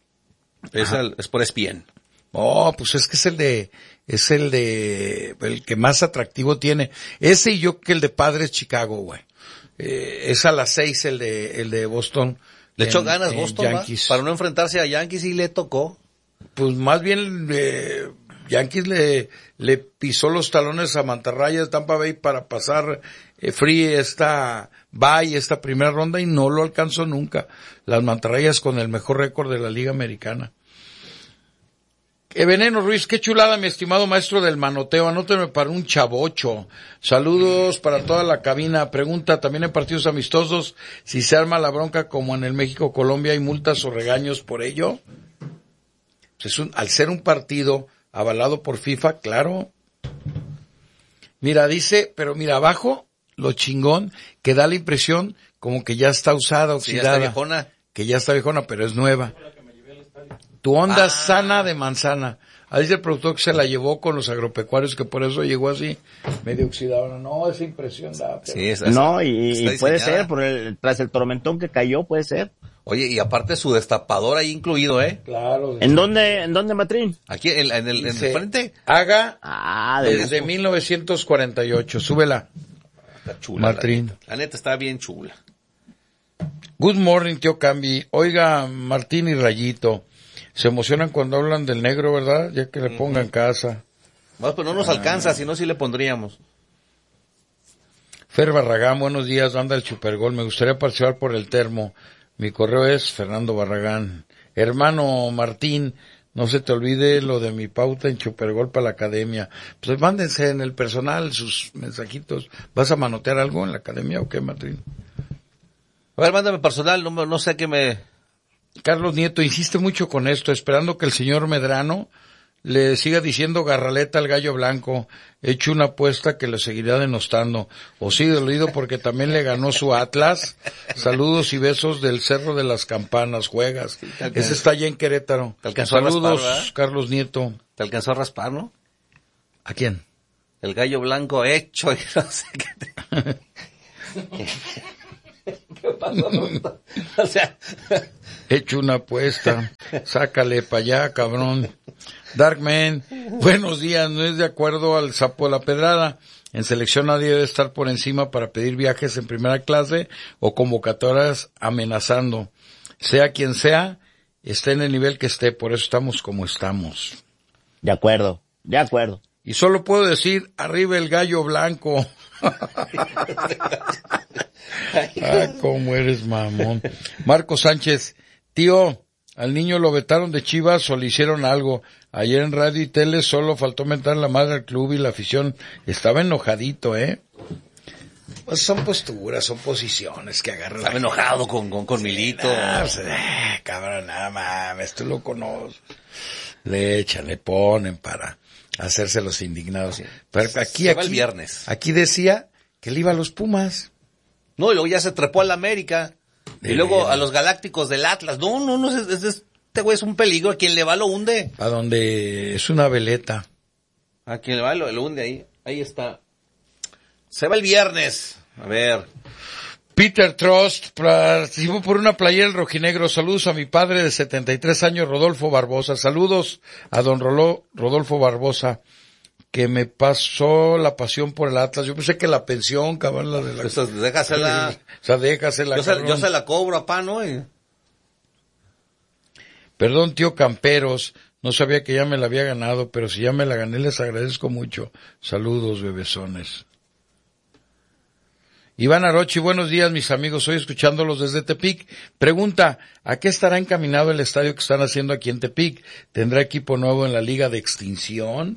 es por ESPN. Oh, pues es que es el que más atractivo tiene. Ese y yo que el de Padres Chicago, güey. Es a las 6 el de Boston. Le echó ganas Boston, para no enfrentarse a Yankees y le tocó. Pues más bien, Yankees le pisó los talones a Mantarraya de Tampa Bay para pasar esta primera ronda y no lo alcanzó nunca. Las Mantarrayas con el mejor récord de la Liga Americana. Veneno Ruiz, qué chulada, mi estimado maestro del manoteo. Anóteme para un chavocho. Saludos para toda la cabina. Pregunta, también en partidos amistosos, si se arma la bronca como en el México-Colombia, ¿hay multas o regaños por ello? Pues al ser un partido avalado por FIFA, claro. Mira, dice, pero mira abajo, lo chingón, que da la impresión como que ya está usada, oxidada. Sí, ya está viejona. Que ya está viejona, pero es nueva. Tu onda sana de manzana. Ahí dice el productor que se la llevó con los agropecuarios, que por eso llegó así, medio oxidada. No, esa impresión da. Pero... Sí, y puede ser, tras el tormentón que cayó, puede ser. Oye, y aparte su destapador ahí incluido, Claro. ¿En dónde, Matrín? Aquí, en el frente. Haga desde 1948. Súbela. Está chula. Matrín. La neta está bien chula. Good morning, tío Cambi. Oiga, Martín y Rayito. Se emocionan cuando hablan del negro, ¿verdad? Ya que le pongan casa. Bueno, pero no nos alcanza, si no, sí le pondríamos. Fer Barragán, buenos días, anda el Supergol. Me gustaría participar por el termo. Mi correo es Fernando Barragán. Hermano Martín, no se te olvide lo de mi pauta en Supergol para la academia. Pues mándense en el personal sus mensajitos. ¿Vas a manotear algo en la academia o qué, Martín? A ver, mándame personal, no sé qué me... Carlos Nieto insiste mucho con esto, esperando que el señor Medrano le siga diciendo garraleta al gallo blanco. He hecho una apuesta que le seguirá denostando. O sí, dolido porque también le ganó su Atlas. Saludos y besos del Cerro de las Campanas, Juegas. Sí, ese está allá en Querétaro. Te alcanzó Saludos, a raspar, Carlos Nieto. Te alcanzó a raspar, ¿no? ¿A quién? El gallo blanco hecho y no sé qué. ¿Qué pasó? O sea, hecho una apuesta. Sácale para allá, cabrón. Darkman, buenos días. No es de acuerdo al sapo de la pedrada. En selección nadie debe estar por encima para pedir viajes en primera clase o convocatorias amenazando. Sea quien sea, esté en el nivel que esté. Por eso estamos como estamos. De acuerdo. Y solo puedo decir, arriba el gallo blanco. Cómo eres mamón. Marco Sánchez, tío, al niño lo vetaron de Chivas o le hicieron algo. Ayer en radio y tele solo faltó mentar la madre al club y la afición estaba enojadito, Pues son posturas, son posiciones que agarran. Estaba enojado con Milito. Cabrón, nada mames, tú lo conoces. Le echan, le ponen para hacerse los indignados. Sí. Pero aquí el viernes. Aquí decía que le iba a los Pumas. No, y luego ya se trepó a la América. Y luego a los Galácticos del Atlas. No, este güey es un peligro. A quien le va lo hunde. A donde es una veleta. A quien le va lo hunde ahí. Ahí está. Se va el viernes. A ver. Peter Trost participó por una playera el rojinegro. Saludos a mi padre de 73 años, Rodolfo Barbosa. Saludos a don Rodolfo Barbosa, que me pasó la pasión por el Atlas. Yo pensé que la pensión, cabrón, la de la... Pues déjasela. O sea, déjasela. Yo se la cobro, apá, ¿no? Perdón, tío Camperos. No sabía que ya me la había ganado, pero si ya me la gané, les agradezco mucho. Saludos, bebesones. Iván Arochi, buenos días, mis amigos. Estoy escuchándolos desde Tepic. Pregunta, ¿a qué estará encaminado el estadio que están haciendo aquí en Tepic? ¿Tendrá equipo nuevo en la Liga de Extinción?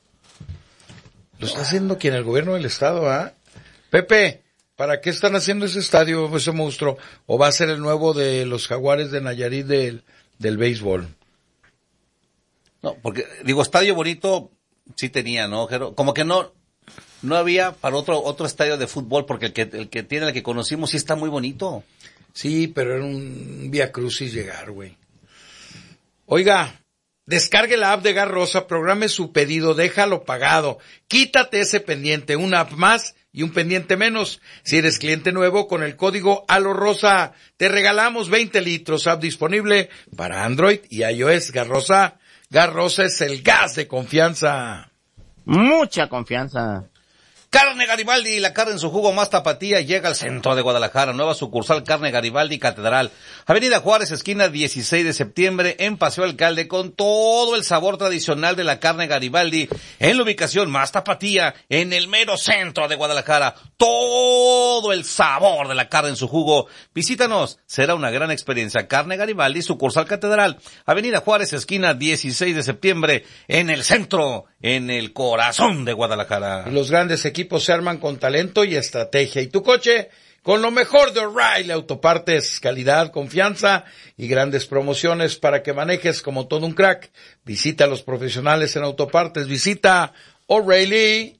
Lo está haciendo aquí en el gobierno del estado, Pepe, ¿para qué están haciendo ese estadio, ese monstruo? ¿O va a ser el nuevo de los Jaguares de Nayarit del béisbol? No, porque, estadio bonito sí tenía, ¿no? Como que no había para otro estadio de fútbol, porque el que conocimos sí está muy bonito. Sí, pero era un vía crucis llegar, güey. Oiga, descargue la app de Gas Rosa, programe su pedido, déjalo pagado. Quítate ese pendiente, una app más y un pendiente menos. Si eres cliente nuevo, con el código ALOROSA, te regalamos 20 litros, app disponible para Android y iOS. Gas Rosa. Gas Rosa es el gas de confianza. Mucha confianza. Carne Garibaldi, la carne en su jugo más tapatía, llega al centro de Guadalajara. Nueva sucursal Carne Garibaldi Catedral. Avenida Juárez, esquina 16 de septiembre, en Paseo Alcalde, con todo el sabor tradicional de la carne Garibaldi, en la ubicación más tapatía, en el mero centro de Guadalajara. Todo el sabor de la carne en su jugo. Visítanos, será una gran experiencia. Carne Garibaldi, sucursal Catedral. Avenida Juárez, esquina 16 de septiembre, en el centro, en el corazón de Guadalajara. Los grandes equipos se arman con talento y estrategia. Y tu coche, con lo mejor de O'Reilly Autopartes, calidad, confianza y grandes promociones para que manejes como todo un crack. Visita a los profesionales en Autopartes. Visita O'Reilly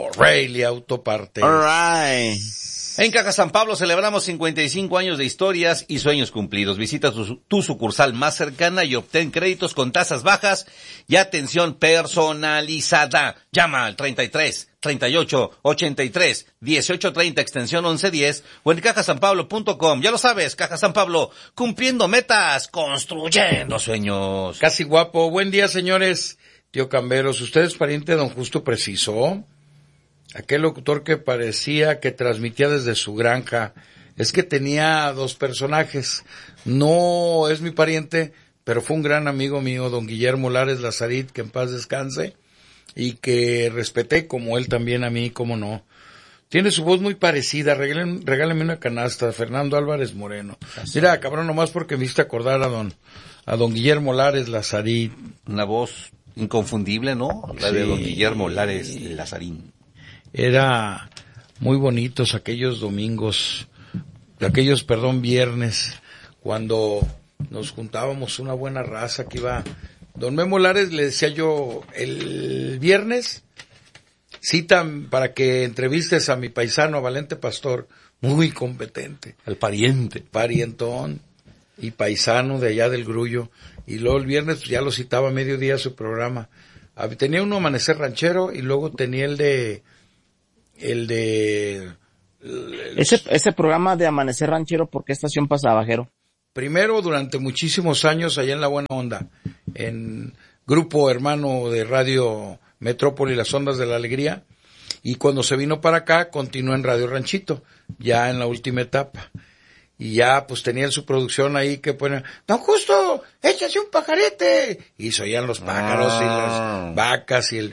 Autopartes. All right. En Caja San Pablo celebramos 55 años de historias y sueños cumplidos. Visita tu sucursal más cercana y obtén créditos con tasas bajas y atención personalizada. Llama al 33 38 83 18 30 extensión 1110 o en cajasanpablo.com. Ya lo sabes, Caja San Pablo, cumpliendo metas, construyendo sueños. Casi guapo. Buen día, señores. Tío Camberos, ¿usted es pariente de don Justo Preciso? Aquel locutor que parecía que transmitía desde su granja. Es que tenía dos personajes. No es mi pariente, pero fue un gran amigo mío, don Guillermo Lares Lazarit, que en paz descanse, y que respeté como él también a mí, como no. Tiene su voz muy parecida. Regáleme una canasta, Fernando Álvarez Moreno. Mira, cabrón, nomás porque me hiciste acordar a don Guillermo Lares Lazarit. Una voz inconfundible, ¿no? La de don Guillermo Lares Lazarín. Era muy bonitos aquellos domingos, viernes, cuando nos juntábamos una buena raza que iba Don Memo Lares, le decía yo, el viernes, citan para que entrevistes a mi paisano, Valente Pastor, muy competente. El pariente. Parientón y paisano de allá del Grullo. Y luego el viernes pues, ya lo citaba a mediodía su programa. Tenía uno Amanecer Ranchero y luego tenía el de Ese programa de Amanecer Ranchero, ¿por qué estación pasaba, Jero? primero durante muchísimos años allá en La Buena Onda, en grupo hermano de Radio Metrópoli, Las Ondas de la Alegría, y cuando se vino para acá continuó en Radio Ranchito, ya en la última etapa. Y ya pues tenía su producción ahí que ponían, don Justo, échase un pajarete, y se oían los pájaros y las vacas y el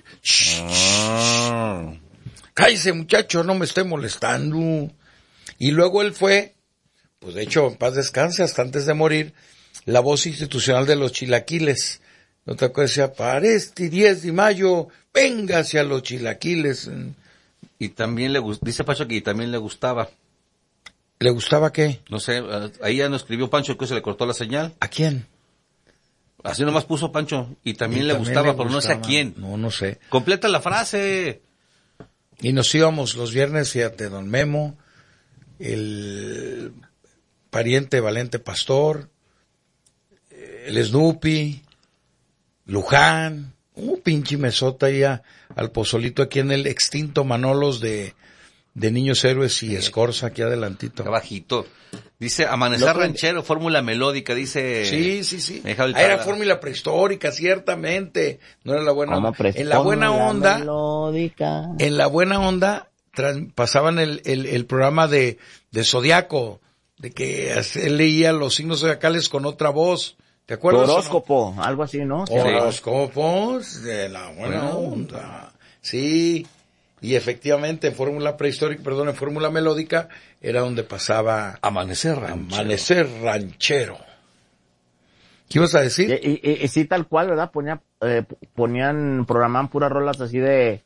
cállese muchacho, no me esté molestando. Y luego él fue, pues de hecho en paz descanse, hasta antes de morir, la voz institucional de los chilaquiles. ¿No te acuerdas? Decía, para este 10 de mayo, véngase a los chilaquiles. Y también dice Pancho que también le gustaba. ¿Le gustaba qué? No sé, ahí ya nos escribió Pancho que se le cortó la señal. ¿A quién? Así nomás puso Pancho. Y también le gustaba, pero no sé a quién. No sé. Completa la frase. Y nos íbamos los viernes, fíjate, don Memo, el pariente Valente Pastor, el Snoopy, Luján, pinche mesota ya al pozolito aquí en el extinto Manolos de Niños Héroes y Escorza, aquí adelantito. Bajito. Dice Amanecer Ranchero, fórmula melódica, dice. Sí. Era fórmula prehistórica, ciertamente. No era la buena onda. En la buena onda. Melódica. En la buena onda pasaban el programa de Zodiaco, de que él leía los signos zodiacales con otra voz. ¿Te acuerdas? Horóscopo, algo así, ¿no? Horóscopos de la buena onda. Sí. Y efectivamente en fórmula prehistórica, en fórmula melódica, era donde pasaba Amanecer Ranchero. ¿Qué ibas a decir? Y sí, tal cual, ¿verdad? Programaban puras rolas así de,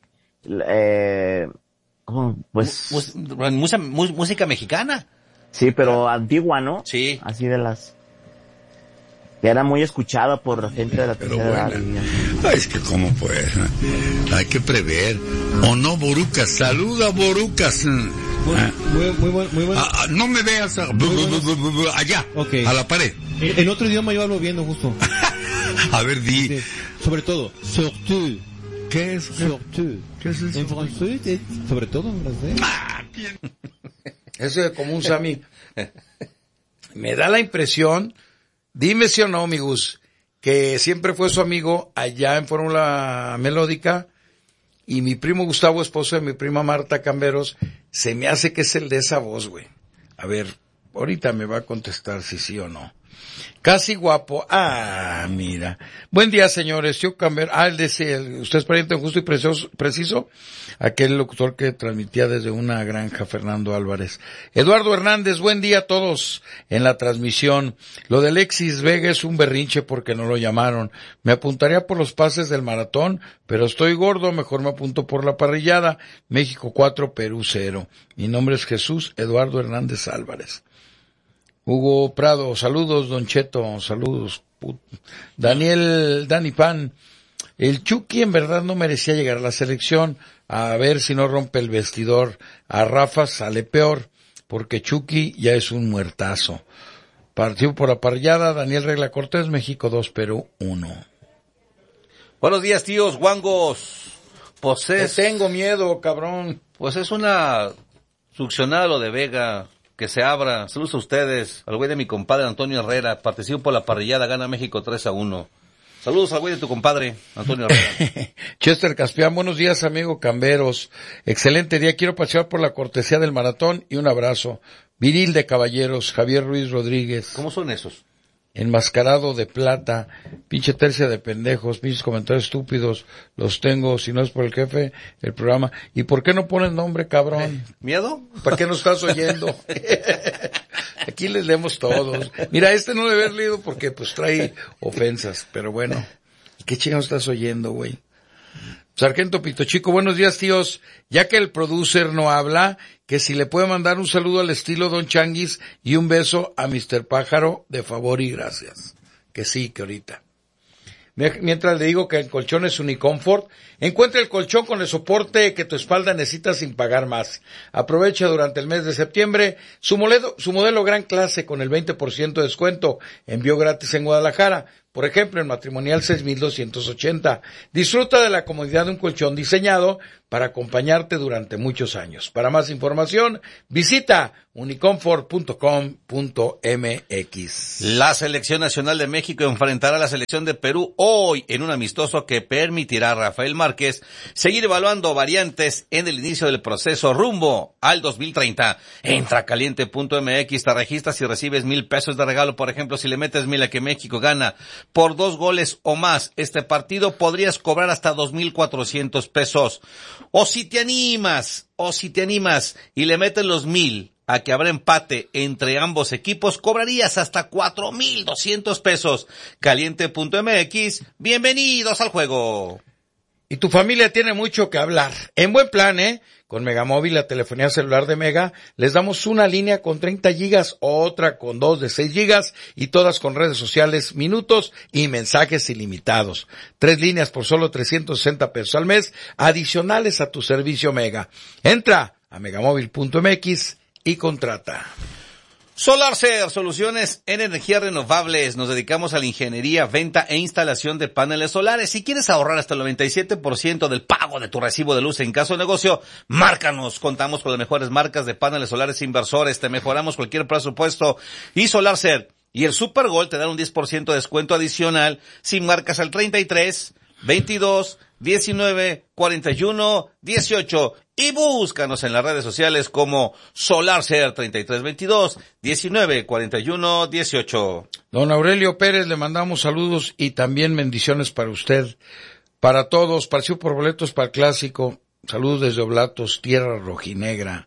música mexicana. Sí, pero antigua, ¿no? Sí. Así de las que era muy escuchada por gente de la tercera edad. Es que cómo pues, hay que prever. ¿O no, Borucas? Saluda, Borucas. Muy bueno. No me veas allá, okay. A la pared. En otro idioma yo hablo bien, Justo. A ver, di. Sí. Sobre todo, surtout. ¿Qué es? Surtout. ¿Qué es eso? En francés, sobre todo en francés. Eso es como un Sammy. Me da la impresión, dime si o no, mi Gus, que siempre fue su amigo allá en Fórmula Melódica, y mi primo Gustavo, esposo de mi prima Marta Camberos, se me hace que es el de esa voz, güey. A ver, ahorita me va a contestar si sí o no. Casi guapo. Mira. Buen día, señores. Yo Camber. Él decía, usted es pariente justo y preciso. Aquel locutor que transmitía desde una granja, Fernando Álvarez. Eduardo Hernández, buen día a todos en la transmisión. Lo de Alexis Vega es un berrinche porque no lo llamaron. Me apuntaría por los pases del maratón, pero estoy gordo, mejor me apunto por la parrillada. México 4, Perú 0. Mi nombre es Jesús Eduardo Hernández Álvarez. Hugo Prado, saludos, Don Cheto, saludos. Dani Pan, el Chucky en verdad no merecía llegar a la selección, a ver si no rompe el vestidor. A Rafa sale peor, porque Chucky ya es un muertazo. Partió por la parrillada, Daniel Regla Cortés, México 2, Perú 1. Buenos días, tíos guangos. Pues Te tengo miedo, cabrón. Pues es una succionada lo de Vega. Que se abra. Saludos a ustedes. Al güey de mi compadre Antonio Herrera. Participo por la parrillada. Gana México 3-1. Saludos al güey de tu compadre Antonio Herrera. Chester Caspián. Buenos días, amigo Camberos. Excelente día. Quiero pasear por la cortesía del maratón y un abrazo. Viril de caballeros. Javier Ruiz Rodríguez. ¿Cómo son esos? Enmascarado de plata, pinche tercia de pendejos, pinches comentarios estúpidos, los tengo, si no es por el jefe, el programa. ¿Y por qué no pones nombre, cabrón? ¿Miedo? ¿Para qué no estás oyendo? Aquí les leemos todos. Mira, no debe haber leído porque pues trae ofensas, pero bueno. ¿Qué chingados estás oyendo, güey? Sargento Pito Chico, buenos días, tíos. Ya que el producer no habla, que si le puede mandar un saludo al estilo Don Changuis y un beso a Mr. Pájaro, de favor y gracias. Que sí, que ahorita. Mientras le digo que el colchón es Uniconfort, encuentra el colchón con el soporte que tu espalda necesita sin pagar más. Aprovecha durante el mes de septiembre su modelo gran clase con el 20% de descuento. Envío gratis en Guadalajara. Por ejemplo, en Matrimonial 6,280. Disfruta de la comodidad de un colchón diseñado para acompañarte durante muchos años. Para más información, visita uniconfort.com.mx. La Selección Nacional de México enfrentará a la Selección de Perú hoy en un amistoso que permitirá a Rafael Márquez seguir evaluando variantes en el inicio del proceso rumbo al 2030. Entra a caliente.mx, te registras y recibes $1,000 de regalo. Por ejemplo, si le metes 1,000 a que México gana por 2 goles o más este partido, podrías cobrar hasta $2,400. O si te animas y le metes los 1,000 a que habrá empate entre ambos equipos, cobrarías hasta $4,200. Caliente.mx, bienvenidos al juego. Y tu familia tiene mucho que hablar. En buen plan, Con Megamóvil, la telefonía celular de Mega, les damos una línea con 30 gigas, otra con 2 de 6 gigas y todas con redes sociales, minutos y mensajes ilimitados. 3 líneas por solo $360 al mes, adicionales a tu servicio Mega. Entra a megamóvil.mx y contrata. SolarCer, soluciones en energías renovables. Nos dedicamos a la ingeniería, venta e instalación de paneles solares. Si quieres ahorrar hasta el 97% del pago de tu recibo de luz en caso de negocio, márcanos. Contamos con las mejores marcas de paneles solares inversores. Te mejoramos cualquier presupuesto. Y SolarCer y el Super Gold te dan un 10% de descuento adicional si marcas al 33 22 19 41 18 y búscanos en las redes sociales como SolarCer 33 22 19 41 18. Don Aurelio Pérez, le mandamos saludos y también bendiciones para usted, para todos. Partió por boletos para el clásico. Saludos desde Oblatos, tierra rojinegra.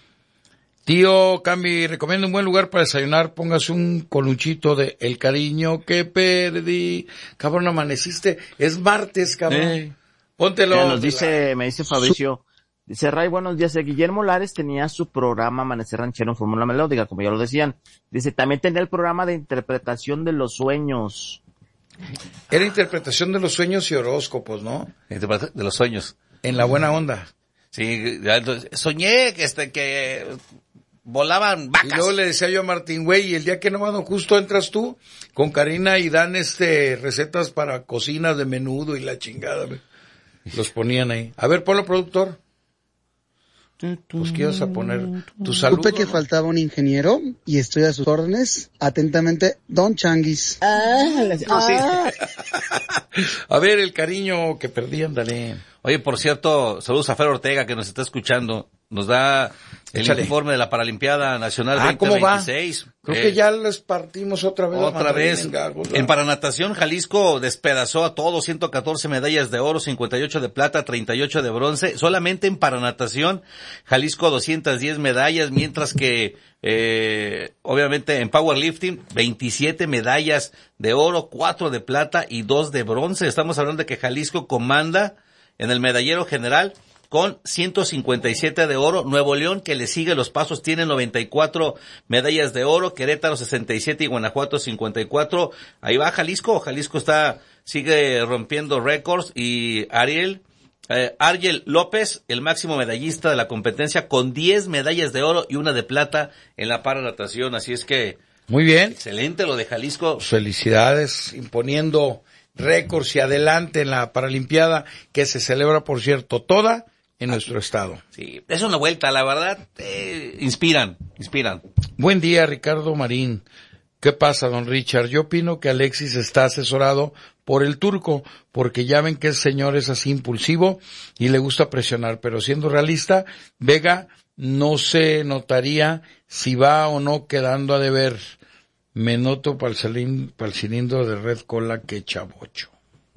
Tío Cambi, recomiendo un buen lugar para desayunar. Póngase un coluchito de El Cariño que perdí. Cabrón, amaneciste. Es martes, cabrón. Póntelo. Me dice Fabricio. Dice Ray, buenos días. Guillermo Lares tenía su programa Amanecer Ranchero en Fórmula Melódica, como ya lo decían. Dice, también tenía el programa de interpretación de los sueños. Era interpretación de los sueños y horóscopos, ¿no? De los sueños. En la buena onda. Sí, soñé que volaban vacas. Y luego le decía yo a Martín, güey, y el día que no van justo entras tú con Karina y dan recetas para cocinas de menudo y la chingada, güey. Los ponían ahí. A ver, ponlo, productor. Pues ¿qué ibas a poner? Tu saludo. Supe que faltaba un ingeniero y estoy a sus órdenes. Atentamente, Don Changuis. A ver, el cariño que perdí, ándale. Oye, por cierto, saludos a Fer Ortega que nos está escuchando. Nos da el informe de la Paralimpiada Nacional 2026. ¿Cómo va? Creo que ya les partimos otra vez. Otra vez. En paranatación, Jalisco despedazó a todos, 114 medallas de oro, 58 de plata, 38 de bronce. Solamente en paranatación, Jalisco 210 medallas, mientras que, obviamente en powerlifting, 27 medallas de oro, 4 de plata y 2 de bronce. Estamos hablando de que Jalisco comanda en el medallero general con 157 de oro. Nuevo León, que le sigue los pasos, tiene 94 medallas de oro. Querétaro 67 y Guanajuato 54. Ahí va Jalisco. Jalisco sigue rompiendo récords. Y Ariel López, el máximo medallista de la competencia, con 10 medallas de oro y 1 de plata en la paranatación. Así es que muy bien. Excelente lo de Jalisco. Felicidades, imponiendo récords y adelante en la Paralimpiada, que se celebra, por cierto, toda en nuestro estado. Sí, es una vuelta, la verdad, inspiran. Buen día, Ricardo Marín. ¿Qué pasa, don Richard? Yo opino que Alexis está asesorado por el turco, porque ya ven que el señor es así impulsivo y le gusta presionar, pero siendo realista, Vega no se notaría si va o no quedando a deber. Me noto para el cilindro de Red Cola que chavocho.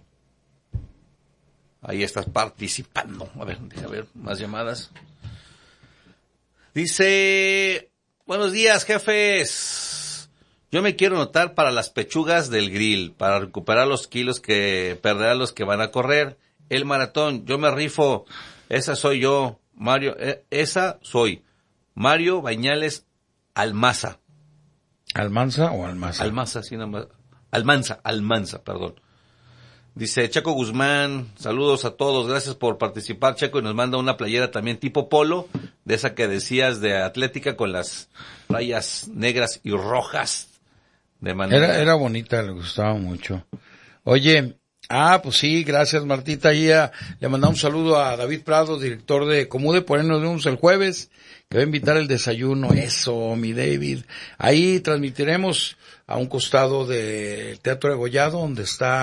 Ahí estás participando. A ver, más llamadas. Dice, buenos días, jefes. Yo me quiero notar para las pechugas del grill, para recuperar los kilos que perderán los que van a correr. El maratón, yo me rifo. Esa soy yo, Mario. Esa soy. Mario Bañales Almaza. ¿Almanza o Almaza? Almaza, sí, Almanza, perdón. Dice Checo Guzmán, saludos a todos, gracias por participar, Checo, y nos manda una playera también tipo polo, de esa que decías de Atlética con las rayas negras y rojas. De manera... Era bonita, le gustaba mucho. Oye, pues sí, gracias Martita. Le mandamos un saludo a David Prado, director de Comude, por ahí nos vemos el jueves, que va a invitar el desayuno. Eso, mi David. Ahí transmitiremos a un costado del Teatro de Gollado, donde está